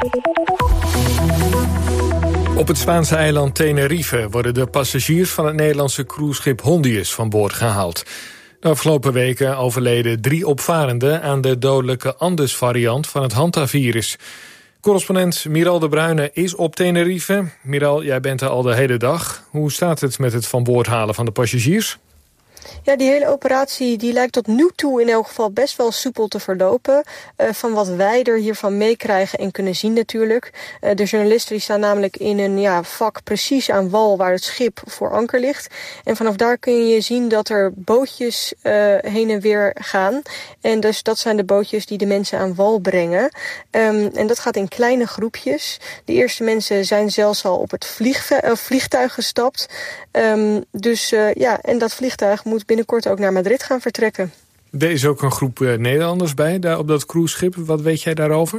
Op het Spaanse eiland Tenerife worden de passagiers van het Nederlandse cruiseschip Hondius van boord gehaald. De afgelopen weken overleden drie opvarenden aan de dodelijke Andes-variant van het hantavirus. Correspondent Miral de Bruyne is op Tenerife. Miral, jij bent er al de hele dag. Hoe staat het met het van boord halen van de passagiers? Ja, die hele operatie die lijkt tot nu toe in elk geval best wel soepel te verlopen. Uh, van wat wij er hiervan meekrijgen en kunnen zien natuurlijk. Uh, de journalisten die staan namelijk in een ja, vak precies aan wal waar het schip voor anker ligt. En vanaf daar kun je zien dat er bootjes uh, heen en weer gaan. En dus dat zijn de bootjes die de mensen aan wal brengen. Um, en dat gaat in kleine groepjes. De eerste mensen zijn zelfs al op het vliegve- uh, vliegtuig gestapt. Um, dus uh, ja, en dat vliegtuig moet binnenkort ook naar Madrid gaan vertrekken. Er is ook een groep uh, Nederlanders bij, daar op dat cruiseschip. Wat weet jij daarover?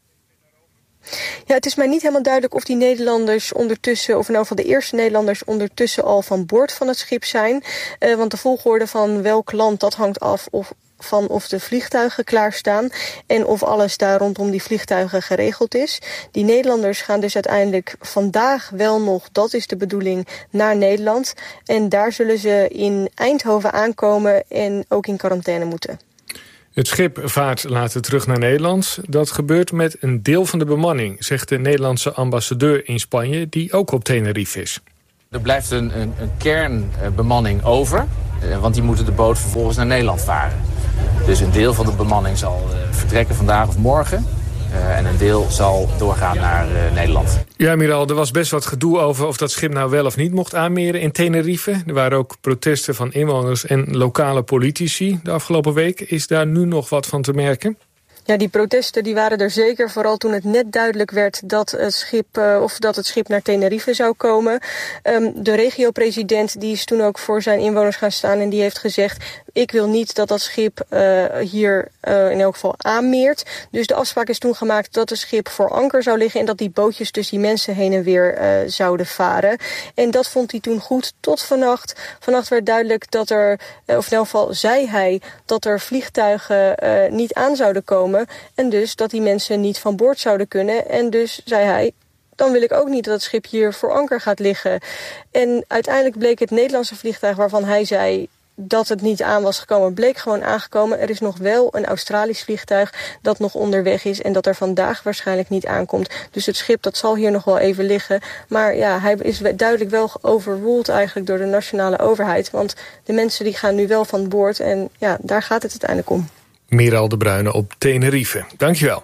Ja, het is mij niet helemaal duidelijk of die Nederlanders ondertussen, of in ieder geval de eerste Nederlanders ondertussen al van boord van het schip zijn. Uh, want de volgorde van welk land, dat hangt af of van of de vliegtuigen klaarstaan en of alles daar rondom die vliegtuigen geregeld is. Die Nederlanders gaan dus uiteindelijk vandaag wel nog, dat is de bedoeling, naar Nederland. En daar zullen ze in Eindhoven aankomen en ook in quarantaine moeten. Het schip vaart later terug naar Nederland. Dat gebeurt met een deel van de bemanning, zegt de Nederlandse ambassadeur in Spanje, die ook op Tenerife is. Er blijft een, een, een kernbemanning over, want die moeten de boot vervolgens naar Nederland varen. Dus een deel van de bemanning zal uh, vertrekken vandaag of morgen. Uh, en een deel zal doorgaan naar uh, Nederland. Ja, Miral, er was best wat gedoe over of dat schip nou wel of niet mocht aanmeren in Tenerife. Er waren ook protesten van inwoners en lokale politici de afgelopen week. Is daar nu nog wat van te merken? Ja, die protesten die waren er zeker, vooral toen het net duidelijk werd dat het schip, uh, of dat het schip naar Tenerife zou komen. Um, de regio-president die is toen ook voor zijn inwoners gaan staan en die heeft gezegd: ik wil niet dat dat schip uh, hier uh, in elk geval aanmeert. Dus de afspraak is toen gemaakt dat het schip voor anker zou liggen en dat die bootjes dus die mensen heen en weer uh, zouden varen. En dat vond hij toen goed tot vannacht. Vannacht werd duidelijk dat er, uh, of in elk geval zei hij, dat er vliegtuigen uh, niet aan zouden komen. En dus dat die mensen niet van boord zouden kunnen. En dus zei hij: dan wil ik ook niet dat het schip hier voor anker gaat liggen. En uiteindelijk bleek het Nederlandse vliegtuig waarvan hij zei dat het niet aan was gekomen, bleek gewoon aangekomen. Er is nog wel een Australisch vliegtuig dat nog onderweg is en dat er vandaag waarschijnlijk niet aankomt. Dus het schip dat zal hier nog wel even liggen. Maar ja, hij is duidelijk wel overruled eigenlijk door de nationale overheid. Want de mensen die gaan nu wel van boord en ja, daar gaat het uiteindelijk om. Miral de Bruyne op Tenerife. Dankjewel.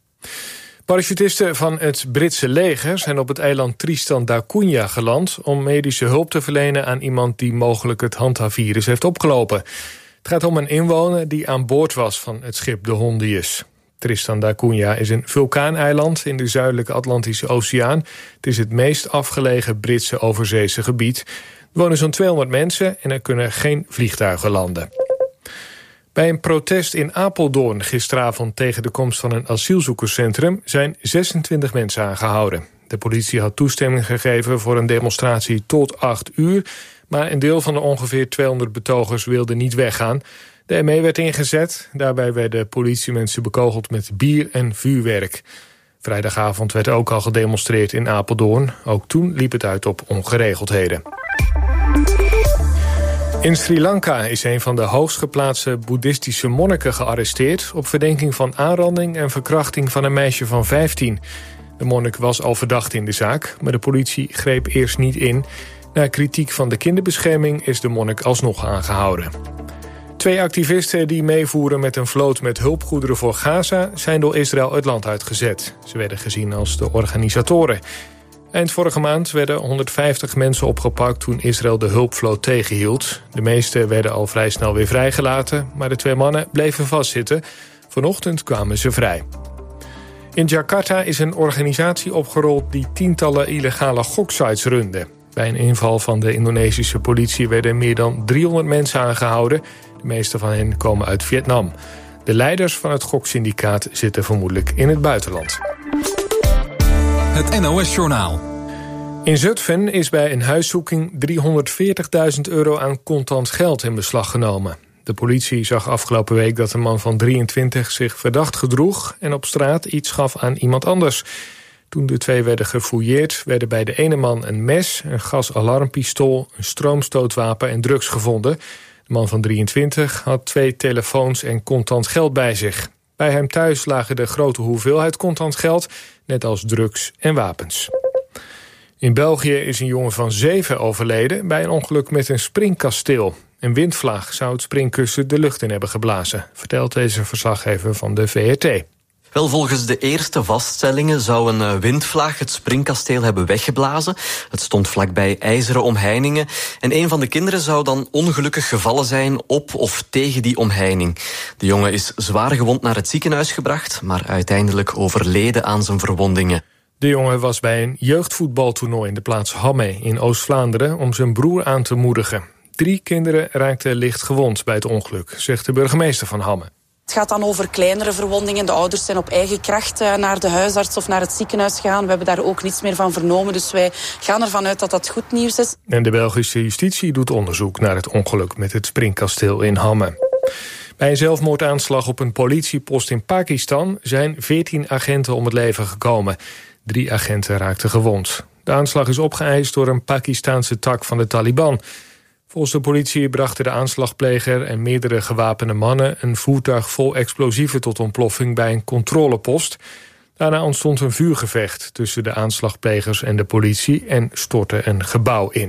Parachutisten van het Britse leger zijn op het eiland Tristan da Cunha geland om medische hulp te verlenen aan iemand die mogelijk het Hanta-virus heeft opgelopen. Het gaat om een inwoner die aan boord was van het schip de Hondius. Tristan da Cunha is een vulkaaneiland in de zuidelijke Atlantische Oceaan. Het is het meest afgelegen Britse overzeese gebied. Er wonen zo'n tweehonderd mensen en er kunnen geen vliegtuigen landen. Bij een protest in Apeldoorn gisteravond tegen de komst van een asielzoekerscentrum zijn zesentwintig mensen aangehouden. De politie had toestemming gegeven voor een demonstratie tot acht uur, maar een deel van de ongeveer tweehonderd betogers wilde niet weggaan. De M E werd ingezet, daarbij werden politiemensen bekogeld met bier en vuurwerk. Vrijdagavond werd ook al gedemonstreerd in Apeldoorn. Ook toen liep het uit op ongeregeldheden. In Sri Lanka is een van de hoogst geplaatste boeddhistische monniken gearresteerd op verdenking van aanranding en verkrachting van een meisje van vijftien. De monnik was al verdacht in de zaak, maar de politie greep eerst niet in. Na kritiek van de kinderbescherming is de monnik alsnog aangehouden. Twee activisten die meevoeren met een vloot met hulpgoederen voor Gaza zijn door Israël het land uitgezet. Ze werden gezien als de organisatoren. Eind vorige maand werden honderdvijftig mensen opgepakt toen Israël de hulpvloot tegenhield. De meeste werden al vrij snel weer vrijgelaten, maar de twee mannen bleven vastzitten. Vanochtend kwamen ze vrij. In Jakarta is een organisatie opgerold die tientallen illegale goksites runde. Bij een inval van de Indonesische politie werden meer dan driehonderd mensen aangehouden. De meeste van hen komen uit Vietnam. De leiders van het goksyndicaat zitten vermoedelijk in het buitenland. Het N O S-journaal. In Zutphen is bij een huiszoeking driehonderdveertigduizend euro aan contant geld in beslag genomen. De politie zag afgelopen week dat een man van drieëntwintig zich verdacht gedroeg en op straat iets gaf aan iemand anders. Toen de twee werden gefouilleerd, werden bij de ene man een mes, een gasalarmpistool, een stroomstootwapen en drugs gevonden. De man van drieëntwintig had twee telefoons en contant geld bij zich. Bij hem thuis lagen de grote hoeveelheid contant geld, net als drugs en wapens. In België is een jongen van zeven overleden bij een ongeluk met een springkasteel. Een windvlaag zou het springkussen de lucht in hebben geblazen, vertelt deze verslaggever van de V R T. Wel, volgens de eerste vaststellingen zou een windvlaag het springkasteel hebben weggeblazen. Het stond vlakbij ijzeren omheiningen. En een van de kinderen zou dan ongelukkig gevallen zijn op of tegen die omheining. De jongen is zwaar gewond naar het ziekenhuis gebracht, maar uiteindelijk overleden aan zijn verwondingen. De jongen was bij een jeugdvoetbaltoernooi in de plaats Hamme in Oost-Vlaanderen om zijn broer aan te moedigen. Drie kinderen raakten licht gewond bij het ongeluk, zegt de burgemeester van Hamme. Het gaat dan over kleinere verwondingen. De ouders zijn op eigen kracht naar de huisarts of naar het ziekenhuis gegaan. We hebben daar ook niets meer van vernomen, dus wij gaan ervan uit dat dat goed nieuws is. En de Belgische justitie doet onderzoek naar het ongeluk met het springkasteel in Hamme. Bij een zelfmoordaanslag op een politiepost in Pakistan zijn veertien agenten om het leven gekomen. Drie agenten raakten gewond. De aanslag is opgeëist door een Pakistaanse tak van de Taliban. Volgens de politie brachten de aanslagpleger en meerdere gewapende mannen een voertuig vol explosieven tot ontploffing bij een controlepost. Daarna ontstond een vuurgevecht tussen de aanslagplegers en de politie en stortte een gebouw in.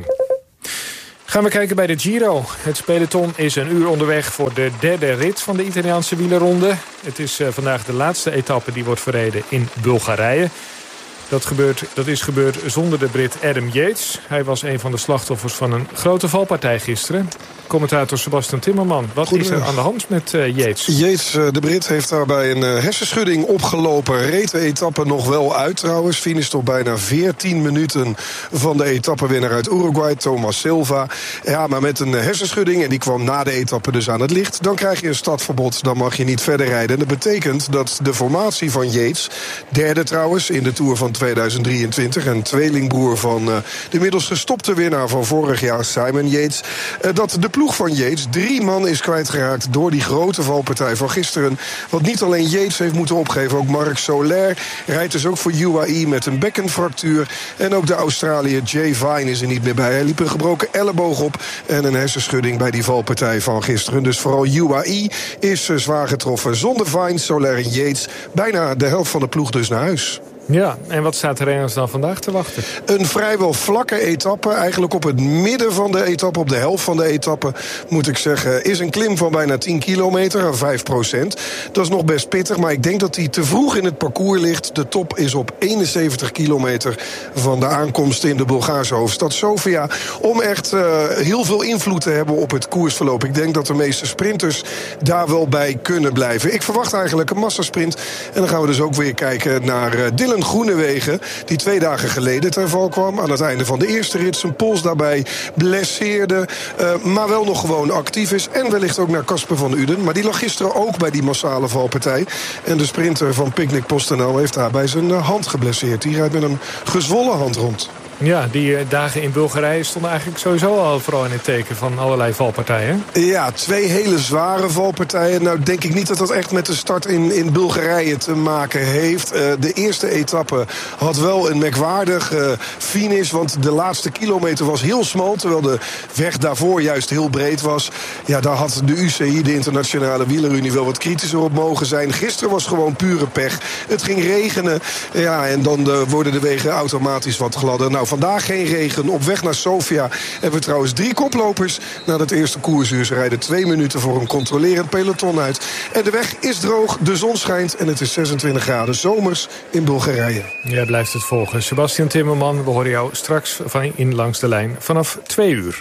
Gaan we kijken bij de Giro. Het peloton is een uur onderweg voor de derde rit van de Italiaanse wielerronde. Het is uh, vandaag de laatste etappe die wordt verreden in Bulgarije. Dat, gebeurt, dat is gebeurd zonder de Brit Adam Yates. Hij was een van de slachtoffers van een grote valpartij gisteren. Commentator Sebastian Timmerman, wat is er aan de hand met uh, Yates? Yates, uh, de Brit, heeft daarbij een uh, hersenschudding opgelopen. Reed de etappe nog wel uit trouwens. Finish tot bijna veertien minuten van de etappewinnaar uit Uruguay, Thomas Silva. Ja, maar met een uh, hersenschudding, en die kwam na de etappe dus aan het licht. Dan krijg je een startverbod, dan mag je niet verder rijden. En dat betekent dat de formatie van Yates, derde trouwens in de Tour van tweeduizend drieëntwintig... en tweelingbroer van uh, de inmiddels gestopte winnaar van vorig jaar, Simon Yates, uh, dat de ploeg van Yates drie man is kwijtgeraakt door die grote valpartij van gisteren. Wat niet alleen Yates heeft moeten opgeven, ook Marc Soler rijdt dus ook voor U A E met een bekkenfractuur. En ook de Australiër Jay Vine is er niet meer bij. Hij liep een gebroken elleboog op en een hersenschudding bij die valpartij van gisteren. Dus vooral U A E is uh, zwaar getroffen. Zonder Vine, Soler en Yates bijna de helft van de ploeg dus naar huis. Ja, en wat staat de renners dan vandaag te wachten? Een vrijwel vlakke etappe, eigenlijk op het midden van de etappe, op de helft van de etappe, moet ik zeggen, is een klim van bijna tien kilometer, vijf procent. Dat is nog best pittig, maar ik denk dat die te vroeg in het parcours ligt. De top is op eenenzeventig kilometer van de aankomst in de Bulgaarse hoofdstad Sofia, om echt uh, heel veel invloed te hebben op het koersverloop. Ik denk dat de meeste sprinters daar wel bij kunnen blijven. Ik verwacht eigenlijk een massasprint. En dan gaan we dus ook weer kijken naar uh, Dylan Groenewegen, die twee dagen geleden ten val kwam. Aan het einde van de eerste rit zijn pols daarbij blesseerde, uh, maar wel nog gewoon actief is. En wellicht ook naar Casper van Uden. Maar die lag gisteren ook bij die massale valpartij. En de sprinter van Picnic PostNL heeft daarbij zijn uh, hand geblesseerd. Die rijdt met een gezwollen hand rond. Ja, die uh, dagen in Bulgarije stonden eigenlijk sowieso al vooral in het teken van allerlei valpartijen. Ja, twee hele zware valpartijen. Nou denk ik niet dat dat echt met de start in, in Bulgarije te maken heeft. Uh, de eerste etappe had wel een merkwaardig uh, finish, want de laatste kilometer was heel smal, terwijl de weg daarvoor juist heel breed was. Ja, daar had de U C I, de Internationale Wielerunie, wel wat kritischer op mogen zijn. Gisteren was gewoon pure pech. Het ging regenen, ja, en dan uh, worden de wegen automatisch wat gladder. Nou, vandaag geen regen. Op weg naar Sofia hebben we trouwens drie koplopers. Na het eerste koersuur, ze rijden twee minuten voor een controlerend peloton uit. En de weg is droog, de zon schijnt en het is zesentwintig graden zomers in Bulgarije. Jij blijft het volgen. Sebastian Timmerman, we horen jou straks van in Langs de Lijn vanaf twee uur.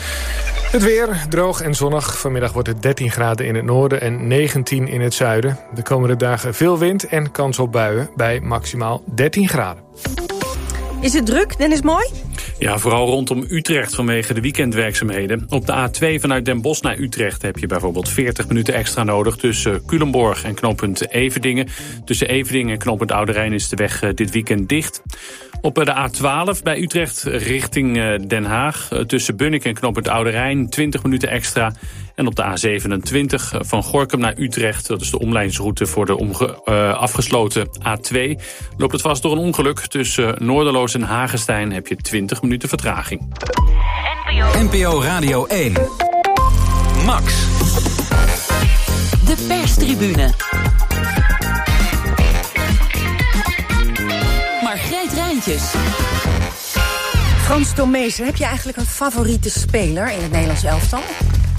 Het weer, droog en zonnig. Vanmiddag wordt het dertien graden in het noorden en negentien in het zuiden. De komende dagen veel wind en kans op buien bij maximaal dertien graden. Is het druk, Dennis Mooi? Ja, vooral rondom Utrecht vanwege de weekendwerkzaamheden. Op de A twee vanuit Den Bosch naar Utrecht heb je bijvoorbeeld veertig minuten extra nodig tussen Culemborg en knooppunt Everdingen. Tussen Everdingen en knooppunt Oude Rijn is de weg dit weekend dicht. Op de A twaalf bij Utrecht richting Den Haag. Tussen Bunnik en knooppunt Oude Rijn twintig minuten extra. En op de A zevenentwintig van Gorinchem naar Utrecht, dat is de omleidingsroute voor de omge- uh, afgesloten A twee, loopt het vast door een ongeluk. Tussen Noorderloos en Hagestein heb je twintig minuten vertraging. N P O Radio één. Max. De perstribune. Margreet Rijntjes. Frans Tomees, heb je eigenlijk een favoriete speler in het Nederlands elftal?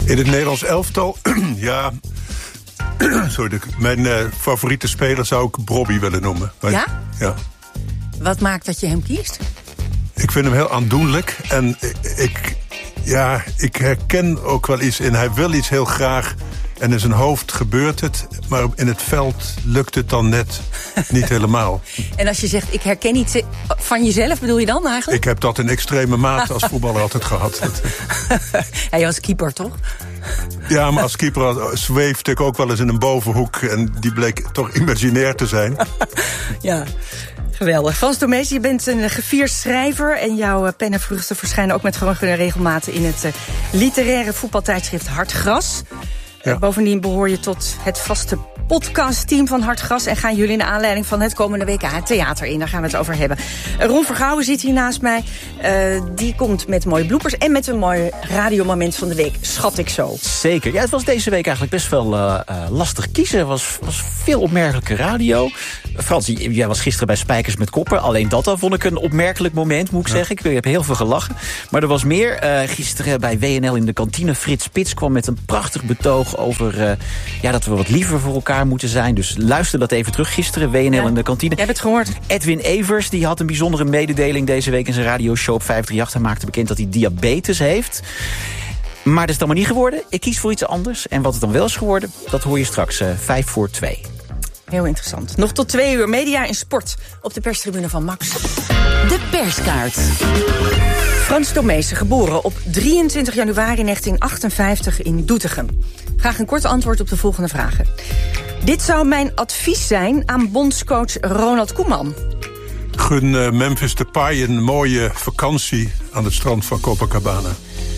In het Nederlands elftal, ja... Sorry, mijn uh, favoriete speler zou ik Bobby willen noemen. Maar, ja? Ja. Wat maakt dat je hem kiest? Ik vind hem heel aandoenlijk. En ik, ja, ik herken ook wel iets in. Hij wil iets heel graag. En in zijn hoofd gebeurt het. Maar in het veld lukt het dan net niet helemaal. En als je zegt, ik herken iets van jezelf, bedoel je dan eigenlijk? Ik heb dat in extreme mate als voetballer altijd gehad. Hij was keeper, toch? Ja, maar als keeper zweefde ik ook wel eens in een bovenhoek. En die bleek toch imaginair te zijn. Ja, geweldig. Frans Domees, je bent een gevierd schrijver. En jouw pen en vruchten verschijnen ook met gewoon regelmaten in het literaire voetbaltijdschrift Hartgras. Ja. Bovendien behoor je tot het vaste podcastteam van Hartgras. En gaan jullie naar aanleiding van het komende W K het theater in. Daar gaan we het over hebben. Ron Vergouwen zit hier naast mij. Uh, die komt met mooie bloepers en met een mooi radiomoment van de week. Schat ik zo. Zeker. Ja, het was deze week eigenlijk best wel uh, uh, lastig kiezen. Er was, was veel opmerkelijke radio. Frans, jij was gisteren bij Spijkers met Koppen. Alleen dat al vond ik een opmerkelijk moment, moet ik ja. zeggen. Ik heb heel veel gelachen. Maar er was meer. Uh, gisteren bij W N L in de kantine. Frits Spits kwam met een prachtig betoog over uh, ja, dat we wat liever voor elkaar moeten zijn. Dus luister dat even terug. Gisteren W N L ja. in de kantine. Jij hebt het gehoord. Edwin Evers die had een bijzondere mededeling deze week in zijn radioshow op vijf drie acht. Hij maakte bekend dat hij diabetes heeft. Maar dat is allemaal niet geworden. Ik kies voor iets anders. En wat het dan wel is geworden, dat hoor je straks uh, vijf voor twee. Heel interessant. Nog tot twee uur media en sport op de perstribune van Max. De perskaart. Frans Domees, geboren op drieëntwintig januari negentien achtenvijftig in Doetinchem. Graag een kort antwoord op de volgende vragen. Dit zou mijn advies zijn aan bondscoach Ronald Koeman. Gun uh, Memphis Depay een mooie vakantie aan het strand van Copacabana.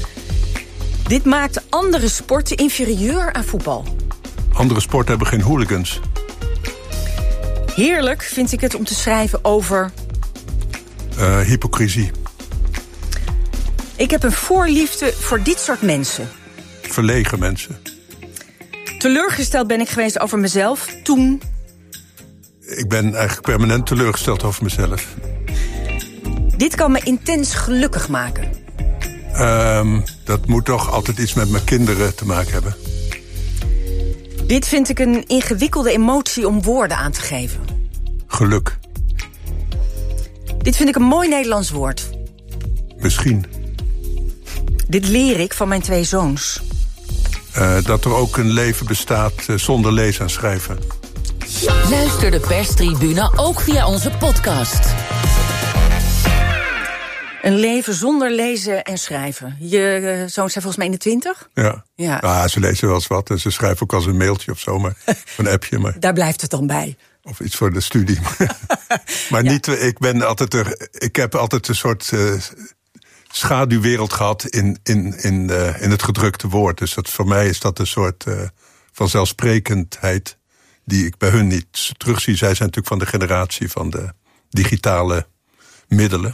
Dit maakt andere sporten inferieur aan voetbal. Andere sporten hebben geen hooligans. Heerlijk vind ik het om te schrijven over... Uh, hypocrisie. Ik heb een voorliefde voor dit soort mensen. Verlegen mensen. Teleurgesteld ben ik geweest over mezelf toen... Ik ben eigenlijk permanent teleurgesteld over mezelf. Dit kan me intens gelukkig maken. Um, dat moet toch altijd iets met mijn kinderen te maken hebben. Dit vind ik een ingewikkelde emotie om woorden aan te geven. Geluk. Dit vind ik een mooi Nederlands woord. Misschien. Dit leer ik van mijn twee zoons. Uh, dat er ook een leven bestaat uh, zonder lezen en schrijven. Luister de perstribune ook via onze podcast. Een leven zonder lezen en schrijven. Je uh, zoons zijn volgens mij in de twintig? Ja. Ja. Ah, ze lezen wel eens wat en ze schrijven ook als een mailtje of zo, maar een appje. Maar... Daar blijft het dan bij. Of iets voor de studie. Maar ja. niet, ik ben altijd er, ik heb altijd een soort uh, schaduwwereld gehad in, in, in, uh, in het gedrukte woord. Dus dat, voor mij is dat een soort uh, vanzelfsprekendheid die ik bij hun niet terugzie. Zij zijn natuurlijk van de generatie van de digitale middelen.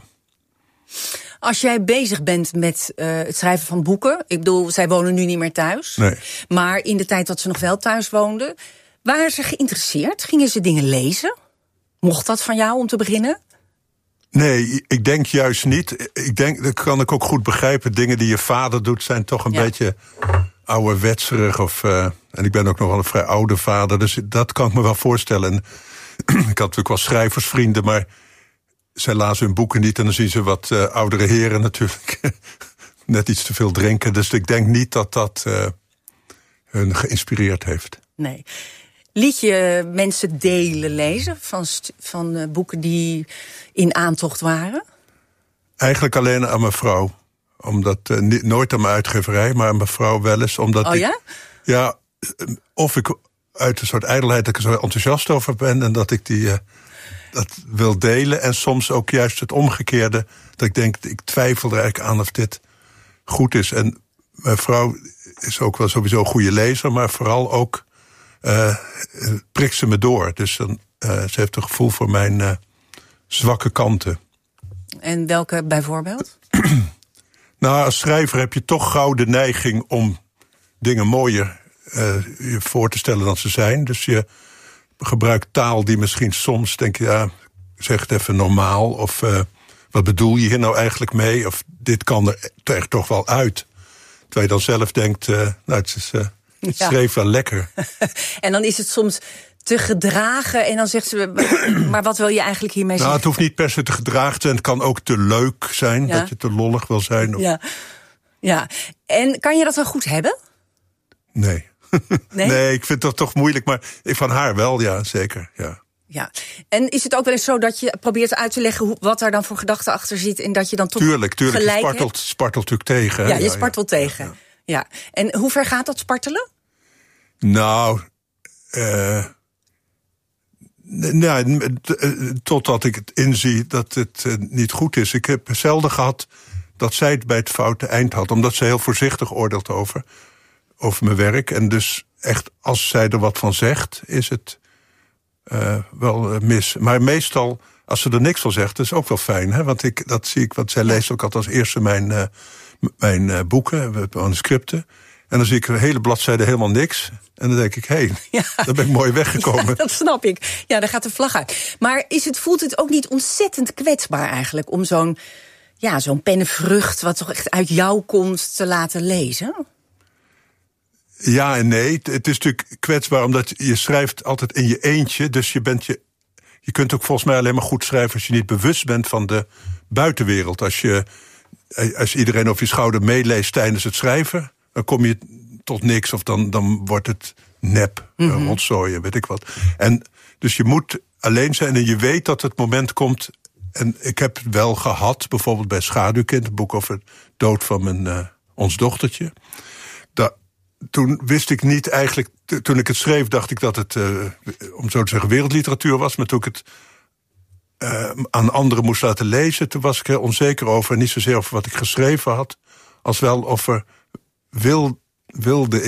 Als jij bezig bent met uh, het schrijven van boeken... ik bedoel, zij wonen nu niet meer thuis... Nee. maar in de tijd dat ze nog wel thuis woonden... waren ze geïnteresseerd? Gingen ze dingen lezen? Mocht dat van jou om te beginnen? Nee, ik denk juist niet. Ik denk, dat kan ik ook goed begrijpen. Dingen die je vader doet zijn toch een ja. beetje ouderwetserig. Of, uh, en ik ben ook nog wel een vrij oude vader. Dus dat kan ik me wel voorstellen. En, ik had natuurlijk wel schrijversvrienden, maar... zij lazen hun boeken niet en dan zien ze wat uh, oudere heren natuurlijk net iets te veel drinken. Dus ik denk niet dat dat uh, hun geïnspireerd heeft. Nee. Liet je mensen delen lezen van, van uh, boeken die in aantocht waren? Eigenlijk alleen aan mijn vrouw. Omdat, uh, niet, nooit aan mijn uitgeverij, maar aan mijn vrouw wel eens. Omdat oh ik, ja? Ja, of ik uit een soort ijdelheid dat ik er zo enthousiast over ben en dat ik die... Uh, dat wil delen en soms ook juist het omgekeerde. Dat ik denk, ik twijfel er eigenlijk aan of dit goed is. En mijn vrouw is ook wel sowieso een goede lezer, maar vooral ook uh, prikt ze me door. Dus dan, uh, ze heeft een gevoel voor mijn uh, zwakke kanten. En welke bijvoorbeeld? Nou, als schrijver heb je toch gauw de neiging om dingen mooier uh, je voor te stellen dan ze zijn. Dus je gebruikt taal die misschien soms denk je, ja, zeg het even normaal. Of uh, wat bedoel je hier nou eigenlijk mee? Of dit kan er echt toch wel uit. Terwijl je dan zelf denkt, uh, nou, het is, uh, het Ja. schreef wel lekker. En dan is het soms te gedragen en dan zegt ze, maar wat wil je eigenlijk hiermee Nou, zeggen? het hoeft niet per se te gedragen te zijn. Het kan ook te leuk zijn, Ja. dat je te lollig wil zijn. Of... Ja. ja. En kan je dat dan goed hebben? Nee. Nee? nee, ik vind dat toch moeilijk. Maar van haar wel, ja, zeker. Ja. Ja. En is het ook wel eens zo dat je probeert uit te leggen hoe, wat daar dan voor gedachte achter zit en dat je dan toch Tuurlijk, tuurlijk. Je gelijk spartelt, hebt? spartelt natuurlijk tegen. hè? Ja, je Ja, spartelt ja. tegen. Ja. En hoe ver gaat dat spartelen? Nou, eh nou, totdat ik het inzie dat het uh, niet goed is. Ik heb zelden gehad dat zij het bij het foute eind had. Omdat ze heel voorzichtig oordeelt over, over mijn werk. En dus echt, als zij er wat van zegt, is het uh, wel uh, mis. Maar meestal, als ze er niks van zegt, is ook wel fijn. Hè? Want ik, dat zie ik, want zij leest ook altijd als eerste mijn, uh, mijn uh, boeken, manuscripten. En dan zie ik een hele bladzijde helemaal niks. En dan denk ik, hé, hey, ja. daar ben ik mooi weggekomen. Ja, dat snap ik. Ja, daar gaat de vlag uit. Maar is het, voelt het ook niet ontzettend kwetsbaar eigenlijk om zo'n ja, zo'n pennenvrucht wat toch echt uit jou komt te laten lezen? Ja en nee. Het is natuurlijk kwetsbaar omdat je schrijft altijd in je eentje. Dus je bent je. Je kunt ook volgens mij alleen maar goed schrijven als je niet bewust bent van de buitenwereld. Als je als iedereen over je schouder meeleest tijdens het schrijven, dan kom je tot niks of dan, dan wordt het nep, mm-hmm. rotzooien, weet ik wat. En dus je moet alleen zijn en je weet dat het moment komt. En ik heb het wel gehad, bijvoorbeeld bij Schaduwkind, het boek over de dood van mijn, uh, ons dochtertje. Da, toen wist ik niet eigenlijk, t- toen ik het schreef, dacht ik dat het, uh, om zo te zeggen, wereldliteratuur was. Maar toen ik het uh, aan anderen moest laten lezen, toen was ik heel onzeker over. Niet zozeer over wat ik geschreven had, als wel over wil, wilde ik.